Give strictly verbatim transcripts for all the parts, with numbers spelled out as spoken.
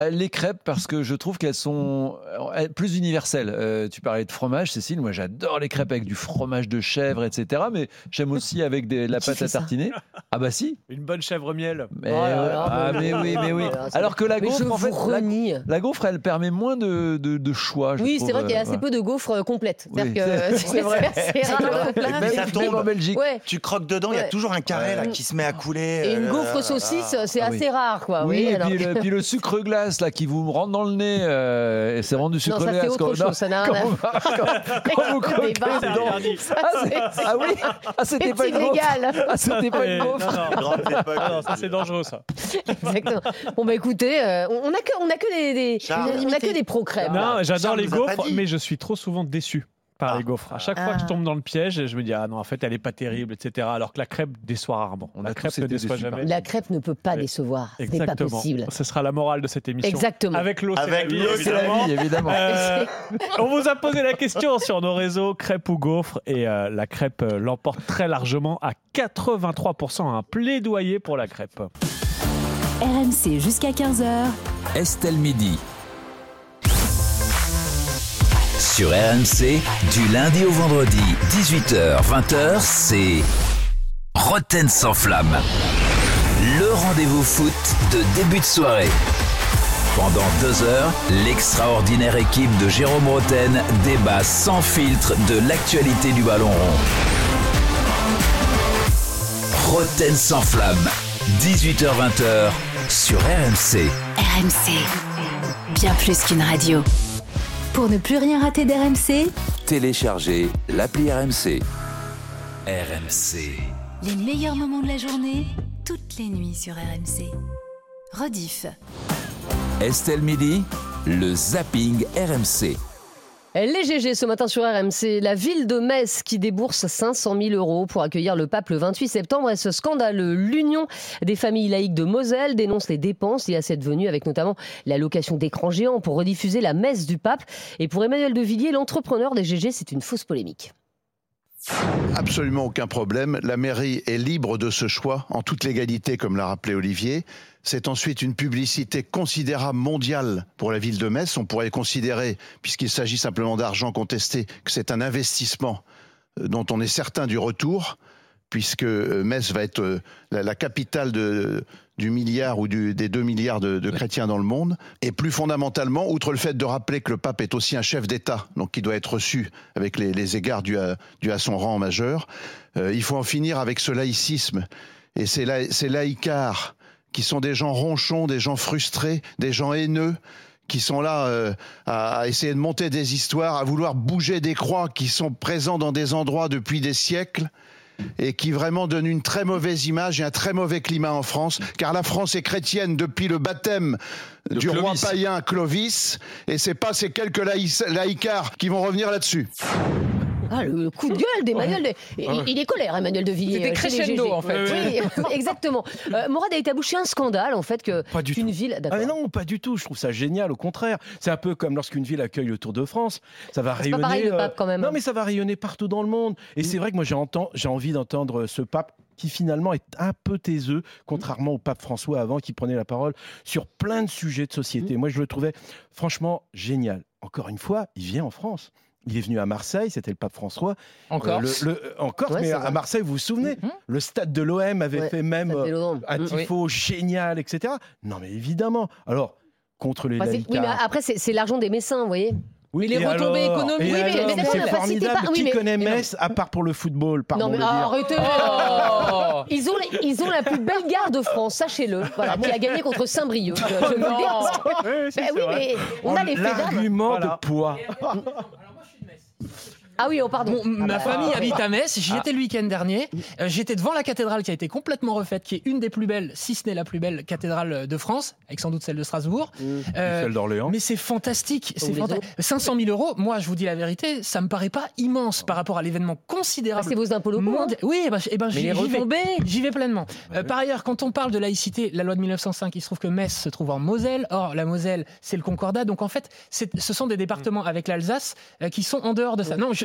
Les crêpes, parce que je trouve qu'elles sont plus universelles. Euh, tu parlais de fromage, Cécile. Moi, j'adore les crêpes avec du fromage de chèvre, et cetera. Mais j'aime aussi avec des, la pâte à tartiner. Ah bah si. Une bonne chèvre miel. Mais, oh là là, ah, mais oui, mais oui. Alors que la gaufre, en fait, la, la gaufre, elle permet moins de, de, de choix. Oui, trouve, c'est vrai qu'il y a euh, assez ouais. peu de gaufres complètes. Oui, c'est, c'est, c'est vrai. C'est rare. Mais ça tombe. Même en Belgique. Ouais. Tu croques dedans, il Ouais. y a toujours un carré là, qui se met à couler. Et une euh, gaufre là, saucisse, là. c'est Ah, assez oui. rare, quoi. Oui, Oui, et alors puis, que- le, puis le sucre glace là, qui vous rentre dans le nez, euh, et c'est vraiment du sucre Non, ça, glace. c'est autre quand- chose, non, ça n'a quand, rien à- quand, quand vous croquez débat. dedans. Ça, Ah, c'est- c'est- ah oui, ah, c'était pas C'est une gaufre. illégal. Ah, c'était pas une Non, gaufre. non, Grande époque. Ah non, ça c'est dangereux ça. Exactement. Bon, bah écoutez, euh, on n'a que, on a que des, des, Charles. on a que des pro-crêpes. Non, j'adore Charles les nous a pas gaufres, dit. mais je suis trop souvent déçu par Ah. les gaufres. À chaque fois que je tombe dans le piège, je me dis ah non en fait elle est pas terrible, et cetera. Alors que la crêpe déçoit rarement. On la a crêpe tous ne été déçoit déçus par jamais. La crêpe ne peut pas Oui. décevoir. Ce n'est pas Exactement. possible. Ce sera la morale de cette émission. Exactement. Avec l'eau, c'est Avec la vie, l'eau, c'est la évidemment. vie, évidemment. Euh, on vous a posé la question sur nos réseaux, crêpe ou gaufre, et euh, la crêpe euh, l'emporte très largement à quatre-vingt-trois pour cent. Un plaidoyer pour la crêpe. R M C jusqu'à quinze heures. Estelle Midi. Sur R M C, du lundi au vendredi, dix-huit heures vingt heures, c'est Roten sans flamme. Le rendez-vous foot de début de soirée. Pendant deux heures, l'extraordinaire équipe de Jérôme Roten débat sans filtre de l'actualité du ballon rond. Roten sans flamme, dix-huit heures vingt heures sur R M C. R M C, bien plus qu'une radio. Pour ne plus rien rater d'R M C, Téléchargez l'appli R M C. R M C. les meilleurs moments de la journée, toutes les nuits sur R M C. Rediff. Estelle Midi, le zapping R M C. Les G G ce matin sur R M C, la ville de Metz qui débourse cinq cent mille euros pour accueillir le pape le vingt-huit septembre et ce scandaleux. L'Union des familles laïques de Moselle dénonce les dépenses liées à cette venue avec notamment la location d'écrans géants pour rediffuser la messe du pape. Et pour Emmanuel De Villiers, l'entrepreneur des G G, c'est une fausse polémique. Absolument aucun problème. La mairie est libre de ce choix en toute légalité, comme l'a rappelé Olivier. C'est ensuite une publicité considérable mondiale pour la ville de Metz. On pourrait considérer, puisqu'il s'agit simplement d'argent contesté, que c'est un investissement dont on est certain du retour, puisque Metz va être la, la capitale de, du milliard ou du, des deux milliards de, de chrétiens dans le monde. Et plus fondamentalement, outre le fait de rappeler que le pape est aussi un chef d'État, donc qui doit être reçu avec les, les égards dus à, dus à son rang majeur, euh, il faut en finir avec ce laïcisme et ces, la, ces laïcards qui sont des gens ronchons, des gens frustrés, des gens haineux, qui sont là euh, à, à essayer de monter des histoires, à vouloir bouger des croix qui sont présents dans des endroits depuis des siècles et qui vraiment donnent une très mauvaise image et un très mauvais climat en France, car la France est chrétienne depuis le baptême De du Clovis. roi païen Clovis, et c'est pas ces quelques laïcs, laïcards qui vont revenir là-dessus. Ah, le coup de gueule d'Emmanuel. De... Il, il est colère, Emmanuel De Villiers. C'était chez les crescendo, G G. en fait. Oui, exactement. Euh, Morad a été abouché un scandale, en fait, que Pas du qu'une tout. ville. Ah D'accord. mais non, pas du tout. Je trouve ça génial, au contraire. C'est un peu comme lorsqu'une ville accueille le Tour de France. Ça va C'est rayonner. pas pareil, le euh, pape, quand même. Non, mais ça va rayonner partout dans le monde. Et c'est vrai que moi, j'ai, entend- j'ai envie d'entendre ce pape qui finalement est un peu taiseux, contrairement au pape François avant, qui prenait la parole sur plein de sujets de société. Moi, je le trouvais franchement génial. Encore une fois, il vient en France. Il est venu à Marseille, c'était le pape François. En Euh, Corse. le, le- en Corse, Ouais, mais c'est à vrai. Marseille, vous vous souvenez, Mhm. le stade de l'O M avait Ouais, fait même Stade euh, Vélodrome. un Mm. tifo génial, et cetera. Non, mais évidemment. Alors, contre les Enfin, c'est- laïcards. oui, mais après, c'est, c'est l'argent des médecins, vous voyez. Oui, les et retombées alors économiques. Et Oui, mais- alors mais d'accord, c'est on n'a pas cité formidable. par- oui, Qui mais- connaît mais non. Metz, à part pour le football, pardon non, mais de le dire. arrêtez. Oh Ils ont, les- ils ont la plus belle gare de France, sachez-le, voilà, qui a gagné contre Saint-Brieuc. Je, je vous le dis. parce que- Oui, si, Ben c'est oui, vrai. mais on a les faits d'armes. L'argument Voilà. de poids. Ah oui, oh pardon. Bon, Ah ma bah, famille ah, habite à Metz, j'y étais le week-end dernier. Euh, j'étais devant la cathédrale qui a été complètement refaite, qui est une des plus belles, si ce n'est la plus belle cathédrale de France, avec sans doute celle de Strasbourg. Euh, Celle d'Orléans. mais c'est fantastique. C'est Ou les fanta- autres. cinq cent mille euros, moi je vous dis la vérité, ça me paraît pas immense par rapport à l'événement bah, considérable. c'est vos impôts locaux. hein. Mondia- Oui, eh ben, eh ben, Mais j'y, les j'y vais. retombées. J'y vais pleinement. Euh, par ailleurs, quand on parle de laïcité, la loi de mille neuf cent cinq, il se trouve que Metz se trouve en Moselle. Or, la Moselle, c'est le Concordat. Donc, en fait, c'est, ce sont des départements avec l'Alsace euh, qui sont en dehors de ça. Non, je,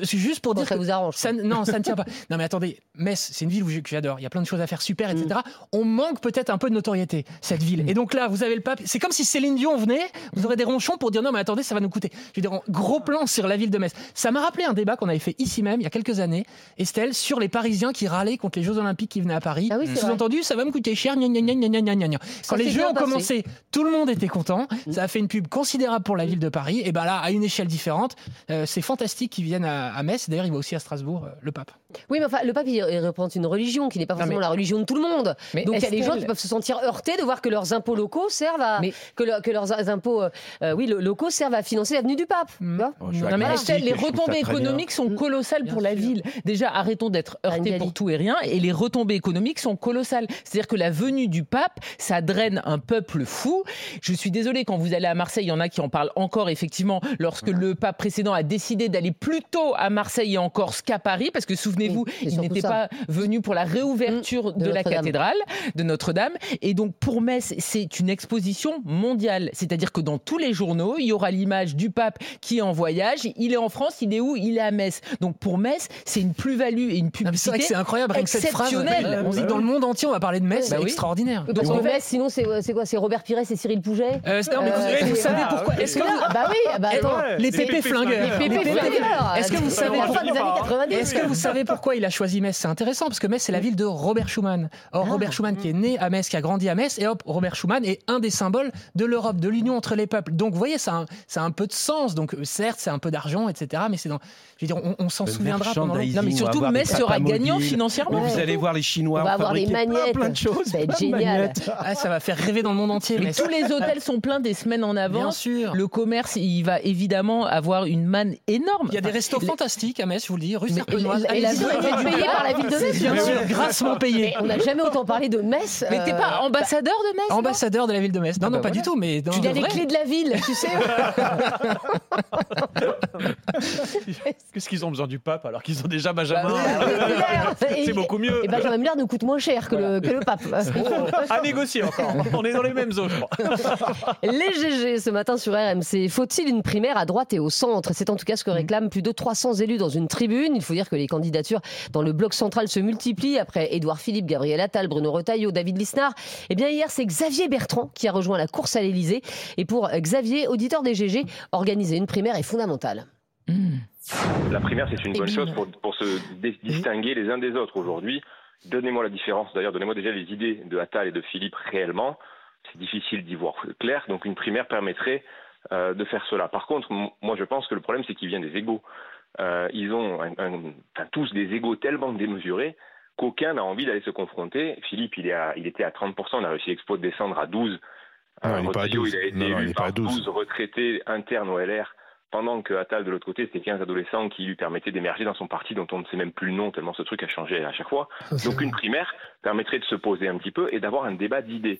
c'est juste pour Bon, dire ça que vous arrange. ça, non, ça ne tient pas. Non mais attendez, Metz, c'est une ville où je- que j'adore. Il y a plein de choses à faire super, et cetera. On manque peut-être un peu de notoriété cette ville. Et donc là, vous avez le pape. C'est comme si Céline Dion venait. Vous aurez des ronchons pour dire non mais attendez, ça va nous coûter. Je veux dire, en gros plan sur la ville de Metz. Ça m'a rappelé un débat qu'on avait fait ici même il y a quelques années, Estelle, sur les Parisiens qui râlaient contre les Jeux Olympiques qui venaient à Paris. Ah oui, c'est Sous-entendu, ça va me coûter cher. Gna, gna, gna, gna, gna, gna, gna. Quand Ça les s'est Jeux bien ont passé. commencé, tout le monde était content. Ça a fait une pub considérable pour la ville de Paris. Et ben là, à une échelle différente, euh, c'est fantastique qu'ils viennent à, à Metz. D'ailleurs, il va aussi à Strasbourg, euh, le pape. Oui, mais enfin, le pape, il il représente une religion qui n'est pas forcément mais- la religion de tout le monde. Mais Donc il y a des Estelle- gens qui peuvent se sentir heurtés de voir que leurs impôts locaux servent à Mais- que, le- que leurs impôts euh, euh, oui lo- locaux servent à financer l'avenue du pape. Tu vois Oh, je suis Non, mais agnostique Estelle, les et je trouve ça retombées très bien. économiques sont colossales Bien pour la sûr. ville. Déjà, arrêtons d'être heurtés Angali. pour tout et rien. Et les retombées économiques sont colossales. C'est-à-dire que la venue du pape, ça draine un peuple fou. Je suis désolée, quand vous allez à Marseille, il y en a qui en parlent encore, effectivement, lorsque le pape précédent a décidé d'aller plutôt à Marseille et en Corse qu'à Paris, parce que souvenez-vous, Oui, c'est il surtout n'était ça. pas venu pour la réouverture Mmh, de, de la Notre-Dame. cathédrale de Notre-Dame. Et donc, pour Metz, c'est une exposition mondiale. C'est-à-dire que dans tous les journaux, il y aura l'image du pape qui est en voyage. Il est en France, il est où? Il est à Metz. Donc, pour Metz, c'est une plus-value et une Non, mais c'est vrai publicité que c'est incroyable, rien que cette phrase. exceptionnelle. On se dit que dans le monde entier, on va parler de Metz, Bah c'est oui. extraordinaire. Oui, Parce Donc, que en fait- Metz, sinon c'est c'est quoi? C'est Robert Pires et Cyril Pouget. Euh, c'est- non, mais vous, Euh, vous c'est- savez ah, pourquoi oui. Est-ce que vous- Bah oui, bah Eh, attends. les pépés flingueurs. Les Les pépés pépés- flingueurs. Est-ce que vous C'est savez l'enfant des années quatre-vingt-dix. Est-ce que vous savez pourquoi il a choisi Metz? C'est intéressant parce que Metz, c'est la ville de Robert Schuman. Or, Ah. Robert Schuman qui est né à Metz, qui a grandi à Metz, et hop, Robert Schuman est un des symboles de l'Europe, de l'union entre les peuples. Donc, vous voyez, ça a un, ça a un peu de sens. Donc, euh, certes, c'est un peu d'argent, et cetera. Mais c'est dans. Je veux dire, on, on s'en Le souviendra pendant longtemps. merchandising, Non, mais on va surtout, avoir Metz des sera papas gagnant mobiles. financièrement. Mais vous Ouais. allez voir les Chinois On va avoir des fabriquer plein, magnettes. plein de choses. Ça va être plein de génial. magnettes. Ah, ça va faire rêver dans le monde entier. Mais Mais tous les hôtels sont pleins des semaines en bien avance. sûr. Le commerce, il va évidemment avoir une manne énorme. Il y a des restos les- fantastiques à Metz, je vous le dis, rue Mais- Serpenoise. Et la Allez-y, ville est payée par la ville de Metz. bien sûr, grassement payé. Mais on n'a jamais autant parlé de Metz. Mais t'es euh, pas ambassadeur de Metz non Ambassadeur de la ville de Metz. Non, Ah non, bah pas voilà. du tout, mais dans Tu de as les vrai. clés de la ville, tu sais. Qu'est-ce qu'ils ont besoin du pape alors qu'ils ont déjà Benjamin? Et- C'est beaucoup mieux. Et Benjamin Muller nous coûte moins cher que le, que le pape. À négocier encore. On est dans les mêmes eaux, je crois. Les G G ce matin sur R M C. Faut-il une primaire à droite et au centre? C'est en tout cas ce que réclament plus de trois cents élus dans une tribune. Il faut dire que les candidatures dans le bloc central se multiplient après Édouard Philippe, Gabriel Attal, Bruno Retailleau, David Lisnard. Eh bien hier, c'est Xavier Bertrand qui a rejoint la course à l'Élysée. Et pour Xavier, auditeur des G G, organiser une primaire est fondamental. La primaire, c'est une Et bonne bim. chose pour, pour se dé- distinguer les uns des autres. Aujourd'hui, donnez-moi la différence. D'ailleurs, donnez-moi déjà les idées de Attal et de Philippe réellement. C'est difficile d'y voir clair. Donc, une primaire permettrait euh, de faire cela. Par contre, m- moi, je pense que le problème, c'est qu'il vient des égos. Euh, ils ont un- un- enfin, tous des égos tellement démesurés qu'aucun n'a envie d'aller se confronter. Philippe, il, est à, il était à trente pour cent. On a réussi l'expo de descendre à douze. Non, il n'est pas à Retailleau, douze. il a été Non, non, il élu n'est pas à par douze. douze retraités internes au L R. Pendant que Attal, de l'autre côté, c'était quinze adolescents qui lui permettaient d'émerger dans son parti dont on ne sait même plus le nom, tellement ce truc a changé à chaque fois. Donc une primaire permettrait de se poser un petit peu et d'avoir un débat d'idées.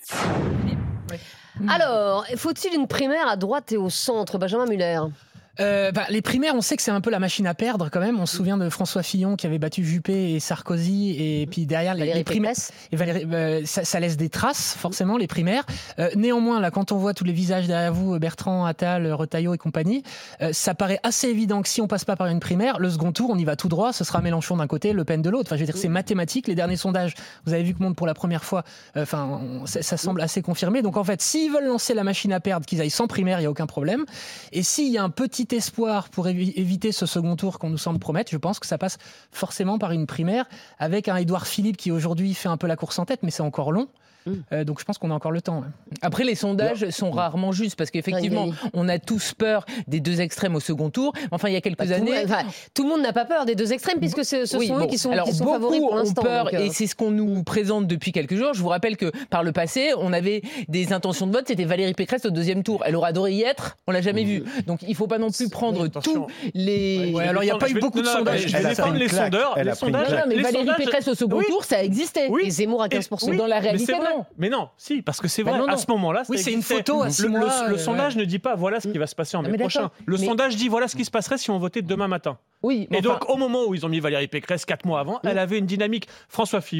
Alors, faut-il une primaire à droite et au centre? Benjamin Muller. Euh, bah, les primaires, on sait que c'est un peu la machine à perdre quand même. On se souvient de François Fillon qui avait battu Juppé et Sarkozy, et puis derrière les, Valérie les primaires, Pécresse. et Valérie, euh, ça, ça laisse des traces forcément les primaires. Euh, néanmoins, là, quand on voit tous les visages derrière vous, Bertrand, Attal, Retailleau et compagnie, euh, ça paraît assez évident que si on passe pas par une primaire, le second tour, on y va tout droit. Ce sera Mélenchon d'un côté, Le Pen de l'autre. Enfin, je veux dire, c'est mathématique. Les derniers sondages, vous avez vu que monte pour la première fois. euh, Enfin, on- ça, ça semble assez confirmé. Donc en fait, s'ils veulent lancer la machine à perdre, qu'ils aillent sans primaire, il y a aucun problème. Et s'il y a un petit espoir pour évi- éviter ce second tour qu'on nous semble promettre, je pense que ça passe forcément par une primaire avec un Édouard Philippe qui aujourd'hui fait un peu la course en tête, mais c'est encore long. Euh, donc je pense qu'on a encore le temps. ouais. Après, les sondages sont rarement justes parce qu'effectivement, on a tous peur des deux extrêmes au second tour. Enfin, il y a quelques Bah, tout, le années. monde, enfin, tout le monde n'a pas peur des deux extrêmes puisque ce, ce Oui, sont bon. eux qui sont, Alors, qui sont beaucoup favoris pour ont l'instant. peur donc, euh, et c'est ce qu'on nous présente depuis quelques jours. Je vous rappelle que par le passé, on avait des intentions de vote. C'était Valérie Pécresse au deuxième tour. Elle aurait adoré y être. On l'a jamais vue. Donc, il faut pas non plus prendre attention. tous les. Ouais, alors il n'y a pas eu beaucoup de sondages. Je vais Elle a défendre pris une les claque. sondeurs. Elle Les a pris une sondages, Non, non, mais les Valérie sondages- Pécresse au second Oui. tour, ça existait. Oui. Et Zemmour à quinze pour cent. Oui, Dans la mais réalité, c'est vrai. non. Mais non, si, parce que c'est Bah vrai. non, non. À ce moment-là, ça Oui, c'est une existait. photo à six le, le- mois, le euh, sondage ne dit pas voilà ce qui va se passer en Non, mai mais prochain. d'accord. Le Mais- sondage dit voilà ce qui se passerait si on votait demain matin. Oui, mais Et enfin, donc, au moment où ils ont mis Valérie Pécresse, quatre mois avant, elle avait une dynamique. François Fillon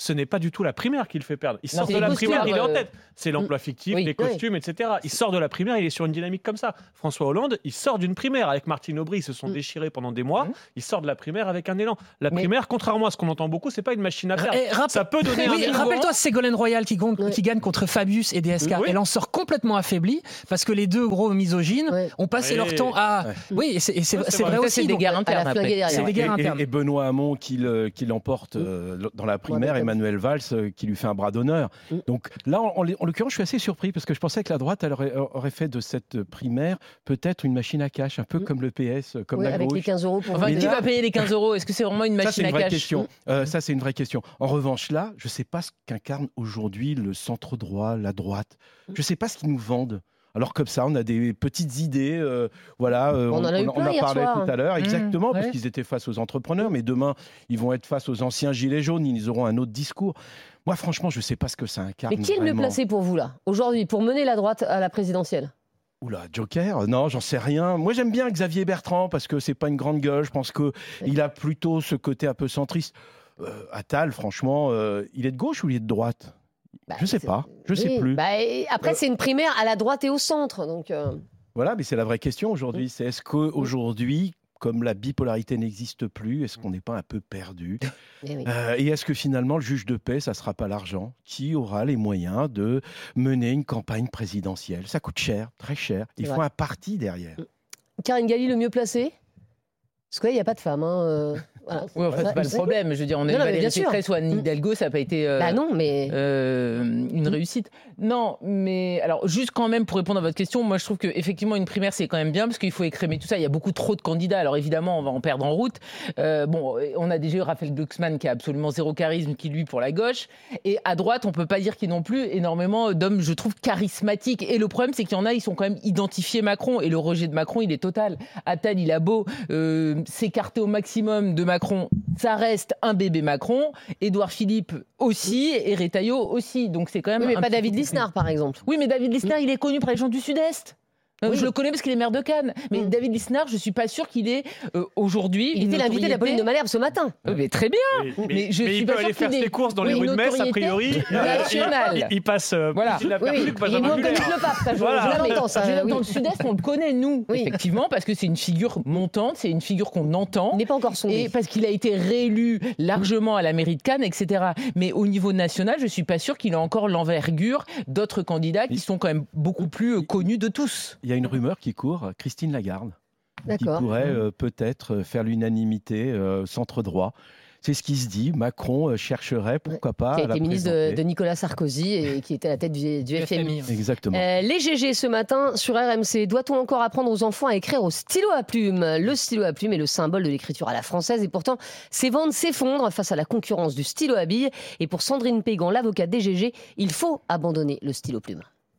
ce n'est pas du tout la primaire qui le fait perdre. Il Non, sort c'est de les la costumes, primaire, il est en euh, tête. C'est l'emploi fictif, oui, les oui. costumes, et cetera. Il sort de la primaire, il est sur une dynamique comme ça. François Hollande, il sort d'une primaire. Avec Martine Aubry, ils se sont déchirés pendant des mois. Il sort de la primaire avec un élan. La Mais- primaire, contrairement à ce qu'on entend beaucoup, c'est pas une machine à perdre. Et rapp- Ça peut donner Oui, un nouveau- rappelle-toi Ségolène Royal qui, gon- qui gagne contre Fabius et D S K. Oui. Elle en sort complètement affaiblie parce que les deux gros misogynes ont passé Oui. leur temps à. Oui, et c'est, et c'est- Ça, c'est c'est vrai. vrai Ça, aussi. c'est des donc, guerres à la internes flinguer après. derrière. C'est des Et, guerres et- internes. et Benoît Hamon qui, le- qui l'emporte euh, dans la primaire, Ouais, Emmanuel Valls euh, qui lui fait un bras d'honneur. Mm. Donc là, en, en- en l'occurrence, je suis assez surpris parce que je pensais que la droite elle aurait, aurait fait de cette primaire peut-être une machine à cash, un peu comme le P S, comme Oui, la avec gauche. les quinze euros pour Enfin, Mais qui là- va payer les quinze euros? Est-ce que c'est vraiment une Ça, c'est machine une à vraie cash question. Euh, ça, c'est une vraie question. En revanche, là, je ne sais pas ce qu'incarne aujourd'hui le centre droit, la droite. Je ne sais pas ce qu'ils nous vendent. Alors comme ça, on a des petites idées. euh, voilà, euh, On en a eu on plein en hier parlait soir. tout à l'heure, Mmh, exactement, parce ouais. qu'ils étaient face aux entrepreneurs. Mais demain, ils vont être face aux anciens gilets jaunes. Ils auront un autre discours. Moi, franchement, je ne sais pas ce que ça incarne. Mais qui est le mieux vraiment. placé pour vous, là, aujourd'hui, pour mener la droite à la présidentielle? Oula, Joker? Non, j'en sais rien. Moi, j'aime bien Xavier Bertrand parce que c'est pas une grande gueule. Je pense qu'il a plutôt ce côté un peu centriste. Euh, Attal, franchement, euh, il est de gauche ou il est de droite? Bah, Je sais c'est- pas. Je sais Oui, plus. bah, et après, Euh, c'est une primaire à la droite et au centre. Donc, euh, Voilà, mais c'est la vraie question aujourd'hui. C'est est-ce qu'aujourd'hui, comme la bipolarité n'existe plus, est-ce qu'on n'est pas un peu perdu? eh oui. Euh, Et est-ce que finalement, le juge de paix, ça ne sera pas l'argent? Qui aura les moyens de mener une campagne présidentielle? Ça coûte cher, très cher. Il C'est faut vrai. un parti derrière. Karine Galli, le mieux placé? Parce qu'il n'y a pas de femme. Hein, euh, voilà. Oui, enfin, c'est pas le Ouais. problème. Je veux dire, on a Non, eu non, mais Valérie bien sûr. Pécresse ou Anne Hidalgo, ça n'a pas été euh, Bah non, mais. euh, une réussite. Non, mais alors, juste quand même pour répondre à votre question, moi je trouve qu'effectivement, une primaire, c'est quand même bien parce qu'il faut écrémer tout ça. Il y a beaucoup trop de candidats. Alors évidemment, on va en perdre en route. Euh, bon, on a déjà eu Raphaël Glucksmann qui a absolument zéro charisme, qui lui, pour la gauche. Et à droite, on peut pas dire qu'ils n'ont plus énormément d'hommes, je trouve, charismatiques. Et le problème, c'est qu'il y en a, ils sont quand même identifiés Macron. Et le rejet de Macron, il est total. Attal, il a beau euh, s'écarter au maximum de Macron, ça reste un bébé Macron. Édouard Philippe aussi, et Retailleau aussi. Donc c'est quand même. Oui, mais un pas petit David peu Lisnard, par exemple. oui, mais David Lisnard, il est connu par les gens du Sud-Est. Euh, Oui. Je le connais parce qu'il est maire de Cannes. Mais Mm. David Lisnard, je suis pas sûr qu'il est euh, aujourd'hui. Il une était l'invité de la Pauline de notoriété- Malherbe ce matin. Oui, mais très bien. Oui, Mais mais, je mais suis il pas peut sûr aller faire qu'il ait- ses courses dans oui, les rues une de Metz, a notoriété priori. nationale. Il, il passe euh, Voilà. plus inaperçu Oui, que il est Benjamin moins Muller. connu que le pape, ça, je, Voilà. je l'entends, ça. Je veux dire, oui. Dans le Sud-Est, on le connaît, nous, Oui. effectivement, parce que c'est une figure montante, c'est une figure qu'on entend. Il n'est pas encore sondé. Et parce qu'il a été réélu largement à la mairie de Cannes, et cetera. Mais au niveau national, je suis pas sûr qu'il a encore l'envergure d'autres candidats qui sont quand même beaucoup plus euh, connus de tous. Il y a une rumeur qui court, Christine Lagarde, qui D'accord. pourrait euh, peut-être euh, faire l'unanimité euh, centre droit. C'est ce qui se dit. Macron euh, chercherait, pourquoi pas, Qui a à la été ministre de, présenter. de Nicolas Sarkozy et qui était à la tête du, du F M I. Exactement. Euh, les G G ce matin sur R M C. Doit-on encore apprendre aux enfants à écrire au stylo à plume? Le stylo à plume est le symbole de l'écriture à la française et pourtant ses ventes s'effondrent face à la concurrence du stylo à bille. Et pour Sandrine Pégan, l'avocate des G G, il faut abandonner le stylo plume.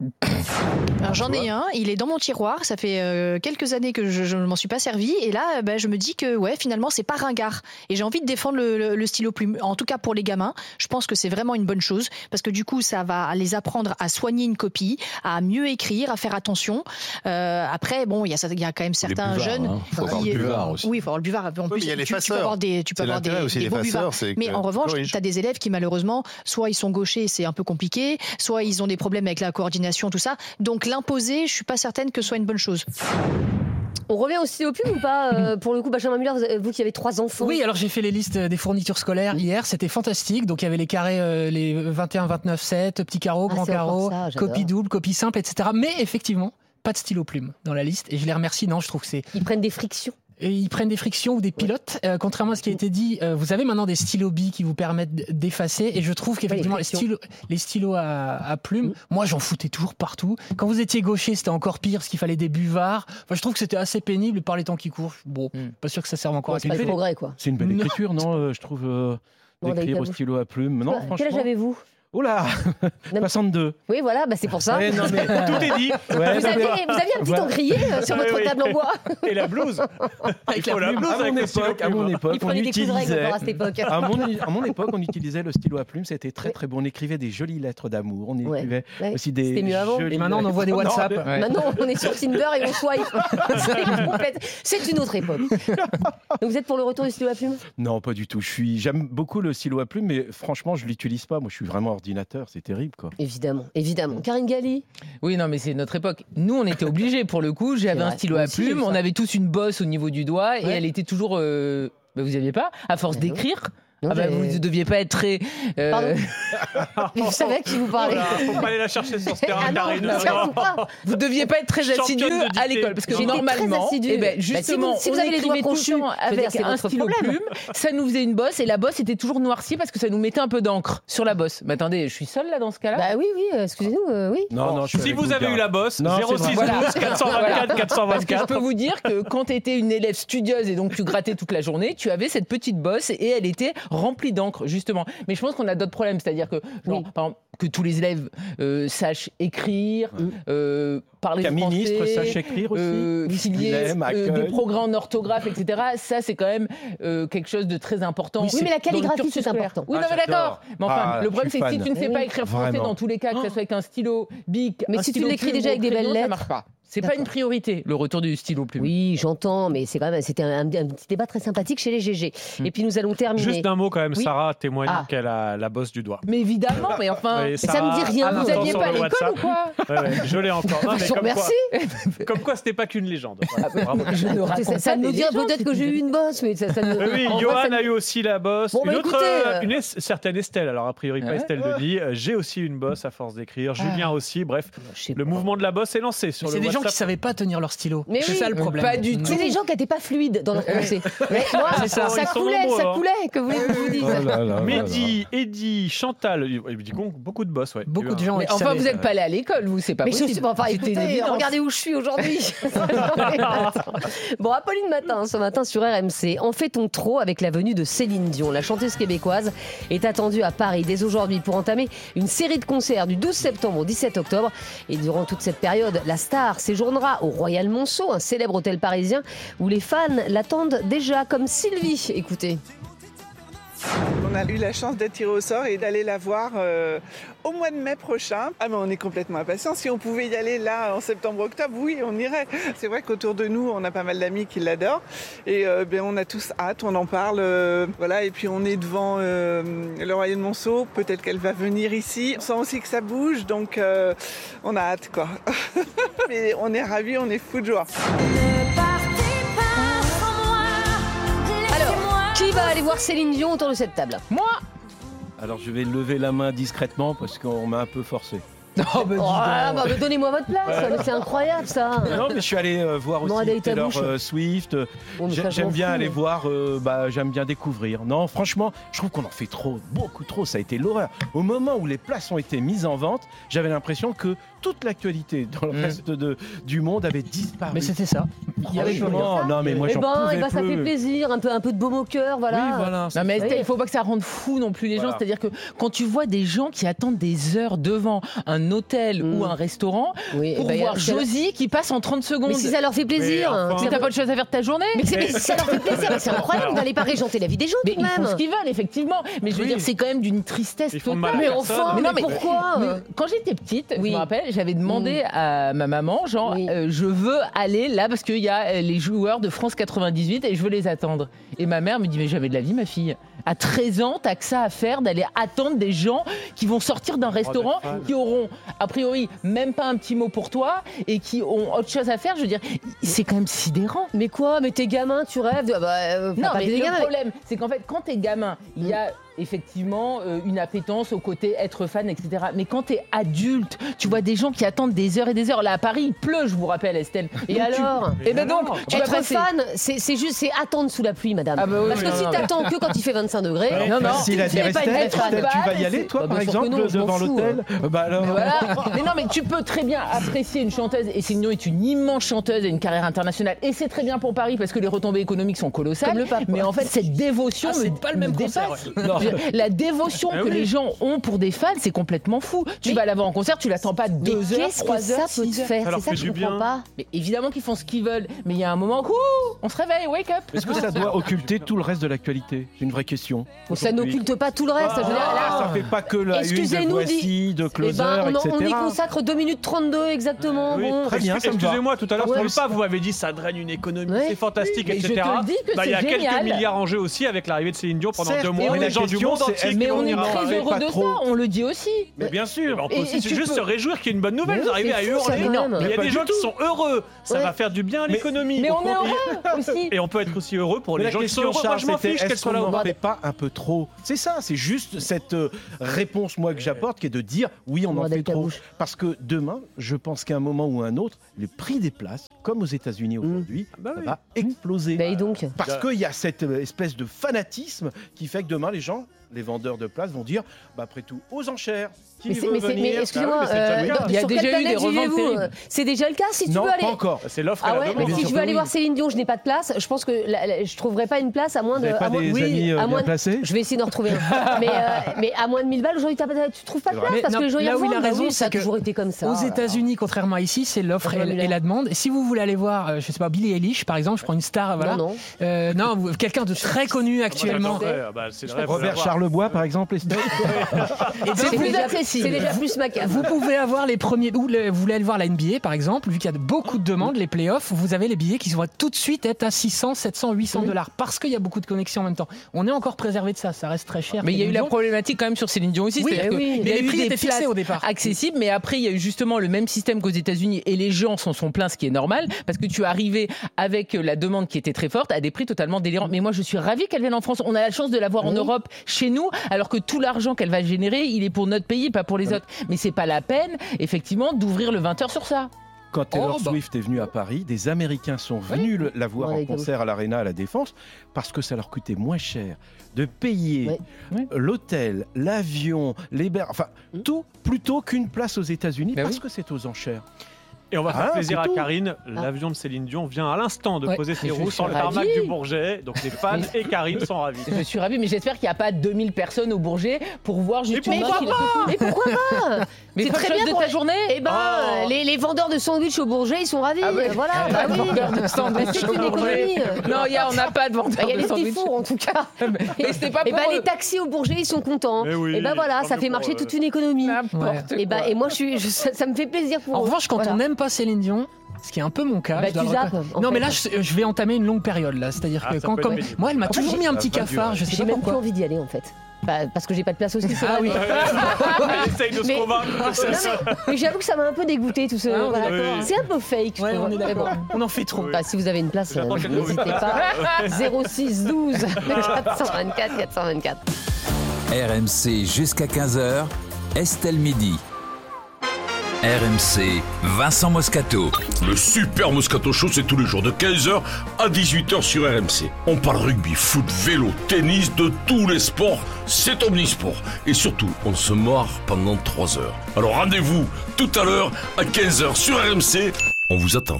Alors j'en ai un, il est dans mon tiroir, ça fait euh, quelques années que je ne m'en suis pas servi et là bah, je me dis que ouais finalement c'est pas ringard et j'ai envie de défendre le, le, le stylo plume, en tout cas pour les gamins, je pense que c'est vraiment une bonne chose parce que du coup ça va les apprendre à soigner une copie, à mieux écrire, à faire attention. Euh, après bon il y, y a quand même certains buvards, jeunes hein. Faut avoir qui, le buvard aussi. Oui il faut avoir le buvard, en Oui, plus mais il y a les tu, tu peux faceurs. avoir des, tu peux C'est avoir des, l'intérêt aussi des des beaux faceurs, buvards. c'est que Mais en tu revanche corriges. tu as des élèves qui malheureusement soit ils sont gauchers c'est un peu compliqué, soit ils ont des problèmes avec la coordination tout ça, donc l'imposer je suis pas certaine que ce soit une bonne chose. On revient au stylo plume ou pas euh, pour le coup, Benjamin Muller, vous, vous qui avez trois enfants. Oui, alors j'ai fait les listes des fournitures scolaires hier, c'était fantastique. Donc il y avait les carrés, euh, les vingt et un, vingt-neuf, sept, petits carreaux, Ah, grands c'est encore carreaux, ça, j'adore. copie double, copie simple, et cetera. Mais effectivement, pas de stylo plume dans la liste. Et je les remercie. Non, je trouve que c'est. Ils prennent des frictions. Et ils prennent des frictions ou des pilotes. Euh, contrairement à ce qui a été dit, euh, vous avez maintenant des stylos billes qui vous permettent d- d'effacer. Et je trouve qu'effectivement, Ouais, les, les stylos, les stylos à, à plumes, moi j'en foutais toujours partout. Quand vous étiez gaucher, c'était encore pire parce qu'il fallait des buvards. Enfin, je trouve que c'était assez pénible par les temps qui courent. Bon, pas sûr que ça serve encore Bon, à c'est pas quelque le chose. progrès, quoi. C'est une belle Non. écriture, non euh, Je trouve euh, Bon, d'écrire David au Abou. stylo à plume. Non, Quel âge franchement. avez-vous? Oh là soixante-deux. Oui, voilà, bah c'est pour ça. Ouais, non, mais... Tout est dit. vous, Ouais, aviez, vous aviez un petit voilà. encrier euh, sur votre Oui, oui. table en bois. Et la blouse. Il faut la blouse À avec mon le stylo époque, à plume. mon époque, Il on prenait des coups de règle utilisait. encore à cette époque. À mon, à mon époque, on utilisait le stylo à plume. C'était très très bon. On écrivait des jolies lettres d'amour. On Ouais. écrivait Ouais. aussi des. C'était mieux avant. jolies Et maintenant, on envoie des lettres. Non, WhatsApp. mais- Maintenant, on est sur Tinder et on swipe. c'est, complète- c'est une autre époque. Donc vous êtes pour le retour du stylo à plume? Non, pas du tout. Je suis. J'aime beaucoup le stylo à plume, mais franchement, je l'utilise pas. Moi, je suis vraiment ordinateur. C'est terrible, quoi. Évidemment, évidemment. Karine Galli? Oui, non, mais c'est notre époque. Nous, on était obligés pour le coup. J'avais C'est un vrai. stylo Moi à aussi, j'ai plume. eu ça. On avait tous une bosse au niveau du doigt et Ouais. elle était toujours. euh, bah, vous aviez pas À force Ah non. d'écrire. Non, Ah bah, j'ai- vous ne deviez pas être très. euh, Pardon Je savais à qui vous parlez. Voilà, faut pas aller la chercher sur ce terrain, Ah non, Karine. non, surtout pas. Vous deviez pas être très Championne assidu de dictée. à l'école parce que J'étais très normalement, assidue. eh ben, Bah, si vous- justement, si vous on avez les doigts écrivait tout le crochus, temps je veux dire, avec c'est un votre stylo problème. plume, ça nous faisait une bosse et la bosse était toujours noircie parce que ça nous mettait un peu d'encre sur la bosse. Mais attendez, je suis seule là dans ce cas-là. Bah oui, oui, euh, excusez-nous, euh, oui. Non, non. Je suis Si avec vous avez Gare. eu la bosse, Non, zéro c'est six vrai. douze quatre cent vingt-quatre quatre cent Parce que je vingt-quatre. peux vous dire que quand tu étais une élève studieuse et donc tu grattais toute la journée, tu avais cette petite bosse et elle était remplie d'encre, justement. Mais je pense qu'on a d'autres problèmes, c'est-à-dire que, genre, Oui. par exemple, que tous les élèves euh, sachent écrire, euh, parler Qu'un français, ministre sache écrire aussi. euh, qu'il y ait Dilemme, euh, des accueil. progrès en orthographe, et cetera. Ça, c'est quand même euh, quelque chose de très important. Oui, mais la dans le calligraphie, cursus c'est scolaire. important. Oui, Ah, non, mais j'adore. d'accord. Mais enfin, Ah, le problème, je c'est suis que si fan. tu ne sais pas Oui. écrire français Vraiment. dans tous les cas, que ce soit avec un stylo bic, Mais un si tu stylo l'écris plume déjà ou avec des crayon, belles ça lettres. marche pas. C'est pas D'accord. une priorité, le retour du stylo plume. Oui, j'entends, mais c'est quand même, c'était un, un petit débat très sympathique chez les G G. Hmm. Et puis nous allons terminer. Juste d'un mot quand même, Oui. Sarah témoigne Ah. qu'elle a la bosse du doigt. Mais évidemment, mais enfin, Oui, ça me dit rien, à vous l'instant aviez sur pas le l'école WhatsApp. ou quoi Ouais, ouais, je l'ai encore. Non, mais Je vous comme, quoi, remercie. comme quoi, c'était pas qu'une légende. Voilà, bravo. je ne Écoutez, raconte ça, ça pas nous des dit légendes, peut-être c'est que j'ai une- eu une bosse, mais ça, ça nous. Oui, oui, en vrai, Johan ça nous- a eu aussi la bosse. Bon, bah, une autre, écoutez, euh, euh, une es- certaine Estelle, alors a priori pas Ouais. Estelle Delis. Euh, J'ai aussi une bosse à force d'écrire. Julien aussi. Bref, Je sais le pas. mouvement de la bosse est lancé sur C'est le des gens qui WhatsApp. savaient pas tenir leur stylo. Mais C'est oui, ça le problème. pas du tout. C'est des gens qui n'étaient pas fluides dans leur pensée. Mais moi, C'est ça. ça Ils sont coulait, nombreux, ça hein. coulait, que vous voulez que je vous dise. Mehdi, Eddy, Chantal, il il dit con- beaucoup de boss, ouais. Beaucoup de Euh, gens Mais qui enfin, savaient. vous n'êtes pas allé à l'école, vous, c'est pas Mais je possible. suis pas, enfin, C'était une écoutez, évidence. regardez où je suis aujourd'hui. Bon, Apolline Matin, ce matin sur R M C, en fait-on trop avec la venue de Céline Dion? La chanteuse québécoise est attendue à Paris dès aujourd'hui pour entamer une série de concerts du douze septembre au dix-sept octobre. Et durant toute cette période, la star séjournera au Royal Monceau, un célèbre hôtel parisien où les fans l'attendent déjà, comme Sylvie. Écoutez. On a eu la chance d'être tiré au sort et d'aller la voir euh, au mois de mai prochain. Ah mais on est complètement impatients. Si on pouvait y aller là en septembre-octobre, oui, on irait. C'est vrai qu'autour de nous, on a pas mal d'amis qui l'adorent. Et euh, ben, on a tous hâte, on en parle. euh, voilà. Et puis on est devant euh, le Royal Monceau. Peut-être qu'elle va venir ici. On sent aussi que ça bouge, donc euh, on a hâte, quoi. Mais on est ravis, on est fous de joie. Alors, qui va aller voir Céline Dion autour de cette table? Moi Alors je vais lever la main discrètement parce qu'on m'a un peu forcé. Oh, bah, dis Oh, ah, donc. bah, mais donnez-moi votre place, mais c'est incroyable ça. Non, mais je suis allé euh, voir Non, aussi allez, ta Taylor bouche. euh, Swift. Euh, Bon, mais j'ai- ça, je J'aime m'en bien fous, aller mais- voir, euh, bah, j'aime bien découvrir. Non, franchement, je trouve qu'on en fait trop, beaucoup trop. Ça a été l'horreur. Au moment où les places ont été mises en vente, j'avais l'impression que toute l'actualité dans le Mm. reste de, du monde avait disparu. Mais c'était ça. Il y avait plus rien. Franchement, non, mais moi Eh j'en ben, pouvais eh ben, ça plus. fait plaisir, un peu, un peu de baume au cœur, voilà. Oui, voilà. Non mais Oui. Estelle, il faut pas que ça rende fou non plus les gens. Voilà. C'est-à-dire que quand tu vois des gens qui attendent des heures devant un hôtel Mm. ou un restaurant Oui, pour eh ben, voir si ça- Josie qui passe en trente secondes. Mais si ça leur fait plaisir, Mais enfin- Si t'as pas de choses à faire de ta journée. mais, c'est- mais si ça leur fait plaisir, c'est incroyable d'aller pas régenter la vie des gens Mais tout de ils font même. ce qu'ils veulent, effectivement. Mais je veux Oui. dire, c'est quand même d'une tristesse Ils font de totale. mal à Mais personne. enfin, Mais mais, non, mais- pourquoi Mais quand j'étais petite, Oui. je me rappelle, j'avais demandé à ma maman, genre, Oui. euh, je veux aller là parce qu'il y a euh, les joueurs de France quatre-vingt-dix-huit et je veux les attendre. Et ma mère me dit, mais jamais de la vie, ma fille. À treize ans, t'as que ça à faire d'aller attendre des gens qui vont sortir d'un restaurant, des fans. qui auront, a priori, même pas un petit mot pour toi et qui ont autre chose à faire. Je veux dire, c'est quand même sidérant. Mais quoi? Mais t'es gamin, tu rêves de... ah bah, euh, enfin, Non, pas mais des le gamins, problème, c'est qu'en fait, quand t'es gamin, il y a effectivement euh, une appétence au côté être fan, et cetera. Mais quand t'es adulte, tu vois des gens qui attendent des heures et des heures. Là, à Paris, il pleut, je vous rappelle, Estelle. Et Donc, tu- alors Eh ben donc, tu vas Être passer. fan, c'est c'est juste, c'est attendre sous la pluie, madame. Ah bah oui, Parce que non, si non, t'attends que quand il fait vingt-cinq degrés, Ouais, Non, non, facile à tu dire, n'es pas une Estelle. vraie fan. Estelle, tu vas y Bah, aller, toi, bah, par bien sûr que exemple, non, je m'en devant fous, l'hôtel Euh, Bah alors. Mais voilà. Mais non, mais tu peux très bien apprécier une chanteuse, et Céline Dion est une immense chanteuse et une carrière internationale, et c'est très bien pour Paris parce que les retombées économiques sont colossales. Comme le pape, mais quoi. en fait, cette dévotion Ah, me, c'est pas le me même concert, dépasse. Non, Je veux dire, La dévotion Ah que oui. les gens ont pour des fans, c'est complètement fou. Tu vas la voir en concert, tu l'attends pas deux Mais heures, qu'est-ce que trois ça heures, peut te six heures. faire Ça leur C'est ça fait que je du comprends bien. pas. Mais évidemment qu'ils font ce qu'ils veulent, mais il y a un moment, ouh, on se réveille, wake up. Est-ce que ça doit occulter tout le reste de l'actualité? C'est une vraie question. Bon, ça Aujourd'hui. n'occulte pas tout le reste. je veux dire, Ah, là, ça fait pas que la une de excusez-nous, Voici, de eh Closer, ben, on, en- et cetera. on y consacre deux minutes trente-deux exactement. Oui, bon. très bien, ça me va. Excusez-moi, tout à l'heure, Ouais. je ne pas, vous m'avez dit ça draine une économie, Ouais. c'est fantastique, Oui, mais je et cetera. te le dis que Bah, il y a c'est quelques génial. milliards en jeu aussi avec l'arrivée de Céline Dion pendant Certes, deux mais mois. la Les gens du question, monde c'est, entier est-ce qui Mais vont on est venir très parler. heureux pas de trop. ça, on le dit aussi. Mais bien sûr. On peut Et- aussi et tu juste peux- se réjouir qu'il y ait une bonne nouvelle. Mais Vous arrivez c'est à fou, hurler. ça, quand même. Mais il y a Pas des du gens tout. qui sont heureux. Ça Ouais. va faire du bien à l'économie. Mais Au on est contraire. heureux aussi. Et on peut être aussi heureux pour Mais les la gens qui sont question, heureux. Moi, Charles, je m'en c'était, fiche qu'elle est-ce soit là qu'on ou n'en pas. fait pas un peu trop? C'est ça, c'est juste cette euh, réponse, moi, que j'apporte, qui est de dire, oui, on en Bordel fait ta trop. bouche. Parce que demain, je pense qu'à un moment ou à un autre, les prix des places, comme aux États-Unis aujourd'hui, bah ça oui. va exploser. Bah, et donc Parce qu'il y a cette euh, espèce de fanatisme qui fait que demain, les gens, les vendeurs de places vont dire, bah, après tout, aux enchères, qui Mais, c'est- veut mais c'est- mais venir excusez-moi, Ah oui, mais c'est déjà euh, le cas. dans- Il y a sur déjà quelle eu des planète reventes vivez-vous terribles. euh, C'est déjà le cas si tu Non, veux aller. pas encore. C'est l'offre et Ah la ouais, demande. mais si bien je sûr veux que aller oui. voir Céline Dion, je n'ai pas de place. Je pense que la- la- je trouverai pas une place à moins Vous de. n'avez pas à moins- des oui, amis euh, à bien moins de- placés? Je vais essayer d'en retrouver un. mais, euh, mais à moins de mille balles, aujourd'hui, t'as pas- tu trouves pas de C'est place vrai. parce Mais que les gens non, y là où il a revendent. Bah raison, oui, ça a c'est que toujours été comme ça. Aux États-Unis, contrairement à ici, c'est l'offre et, Formulaire. et la demande. Et si vous voulez aller voir, euh, je sais pas, Billie Eilish, par exemple, je prends une star, voilà. Non, non. Euh, non, vous- quelqu'un de très connu actuellement. Ouais, bah, c'est le rêve, Robert faut l'avoir. Charlebois, par exemple, Estelle. Eh ben, C'est vous- déjà, c'est déjà plus macabre. Vous pouvez avoir les premiers. Ou le- vous voulez aller voir la N B A, par exemple, vu qu'il y a beaucoup de demandes, les playoffs, vous avez les billets qui vont tout de suite être à six cents, sept cents, huit cents dollars parce qu'il y a beaucoup de connexions en même temps. On est encore préservé de ça, ça reste très cher. Mais il y a eu Céline la Dion. problématique quand même sur Céline Dion aussi. Oui, c'est-à-dire eh que oui. il Mais y a les eu prix des étaient fixés places au départ. accessibles, mais après il y a eu justement le même système qu'aux États-Unis et les gens s'en sont plaints, ce qui est normal, parce que tu es arrivé avec la demande qui était très forte à des prix totalement délirants. Mais moi je suis ravie qu'elle vienne en France. On a la chance de la voir en Oui. Europe chez nous, alors que tout l'argent qu'elle va générer, il est pour notre pays, pas pour les autres. Mais c'est pas la peine, effectivement, d'ouvrir le vingt heures sur ça. Quand Taylor Oh, bah. Swift est venue à Paris, des Américains sont venus le- la voir Ouais, en avec concert à l'Arena à la Défense parce que ça leur coûtait moins cher de payer Ouais. Ouais. l'hôtel, l'avion, l'hébergement, enfin Mm. tout plutôt qu'une place aux États-Unis Bah parce oui. que c'est aux enchères. Et on va faire Ah, plaisir c'est à tout. Karine. L'avion de Céline Dion vient à l'instant de Ouais. poser ses Je roues suis sur le tarmac ravie. du Bourget. Donc les fans et Karine sont ravis. Je suis ravie, mais j'espère qu'il n'y a pas deux mille personnes au Bourget pour voir justement. pourquoi qu'il a- Mais pourquoi pas Mais C'est très très bien de pour ta les- journée. Eh ben, Oh. les, les vendeurs de sandwich au Bourget, ils sont ravis. Ah ouais. Voilà, Ah, bah pas de oui. vendeurs de sandwich Bah, c'est au une Bourget. économie. Non, il y a- on n'a pas de Bah, vendeur Il y a de les petits sandwich. fours en tout cas. Mais c'était pas Et pour bah, eux. les taxis au Bourget, ils sont contents. Mais oui, et ben voilà, tant ça mieux fait pour marcher eux. toute une économie. N'importe Et bah, quoi. et moi, je suis, je- ça, ça me fait plaisir pour En eux. revanche, quand Voilà. on n'aime pas Céline Dion, ce qui est un peu mon cas, Bah, je dois tu le zappes, reconnaître. en Non, fait. mais là, je, je vais entamer une longue période là. C'est-à-dire Ah, que ça quand, peut être comme pénible. moi, elle m'a En fait, toujours mis un ça petit va durer. cafard. Je sais J'ai pas même plus pourquoi. envie d'y aller en fait. Bah, parce que j'ai pas de place aussi. c'est Ah vrai. oui. Elle essaye de se Mais- convaincre. Non, mais, mais j'avoue que ça m'a un peu dégoûté tout ce. Ah, on est voilà. d'accord. C'est un peu fake. je Ouais, trouve. on est Mais d'accord. bon. On en fait trop. Bah, si vous avez une place, J'attends euh, qu'elle n'hésitez pas. zéro six douze quatre cent vingt-quatre quatre cent vingt-quatre. R M C jusqu'à quinze heures, Estelle Midi. R M C, Vincent Moscato. Le Super Moscato Show, c'est tous les jours de quinze heures à dix-huit heures sur R M C. On parle rugby, foot, vélo, tennis, de tous les sports. C'est omnisport. Et surtout, on se marre pendant trois heures. Alors rendez-vous tout à l'heure à quinze heures sur R M C. On vous attend.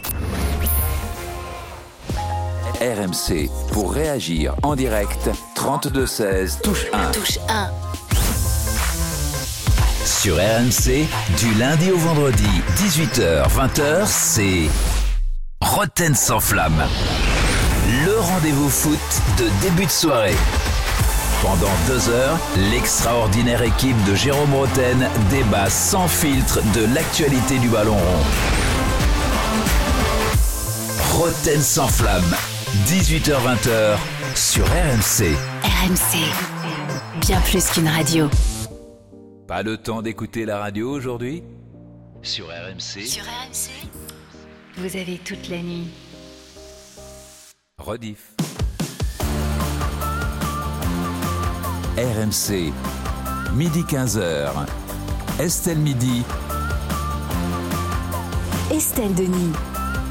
R M C, pour réagir en direct, trente-deux seize, touche un. Touche un. Sur R M C, du lundi au vendredi, dix-huit heures, vingt heures, c'est Rotten sans flamme. Le rendez-vous foot de début de soirée. Pendant deux heures, l'extraordinaire équipe de Jérôme Rotten débat sans filtre de l'actualité du ballon rond. Rotten sans flamme, dix-huit heures vingt sur R M C. R M C. Bien plus qu'une radio. Pas le temps d'écouter la radio aujourd'hui? Sur R M C, Sur R M C, vous avez toute la nuit. rediff. R M C, midi quinze heures. Estelle Midi. Estelle Denis.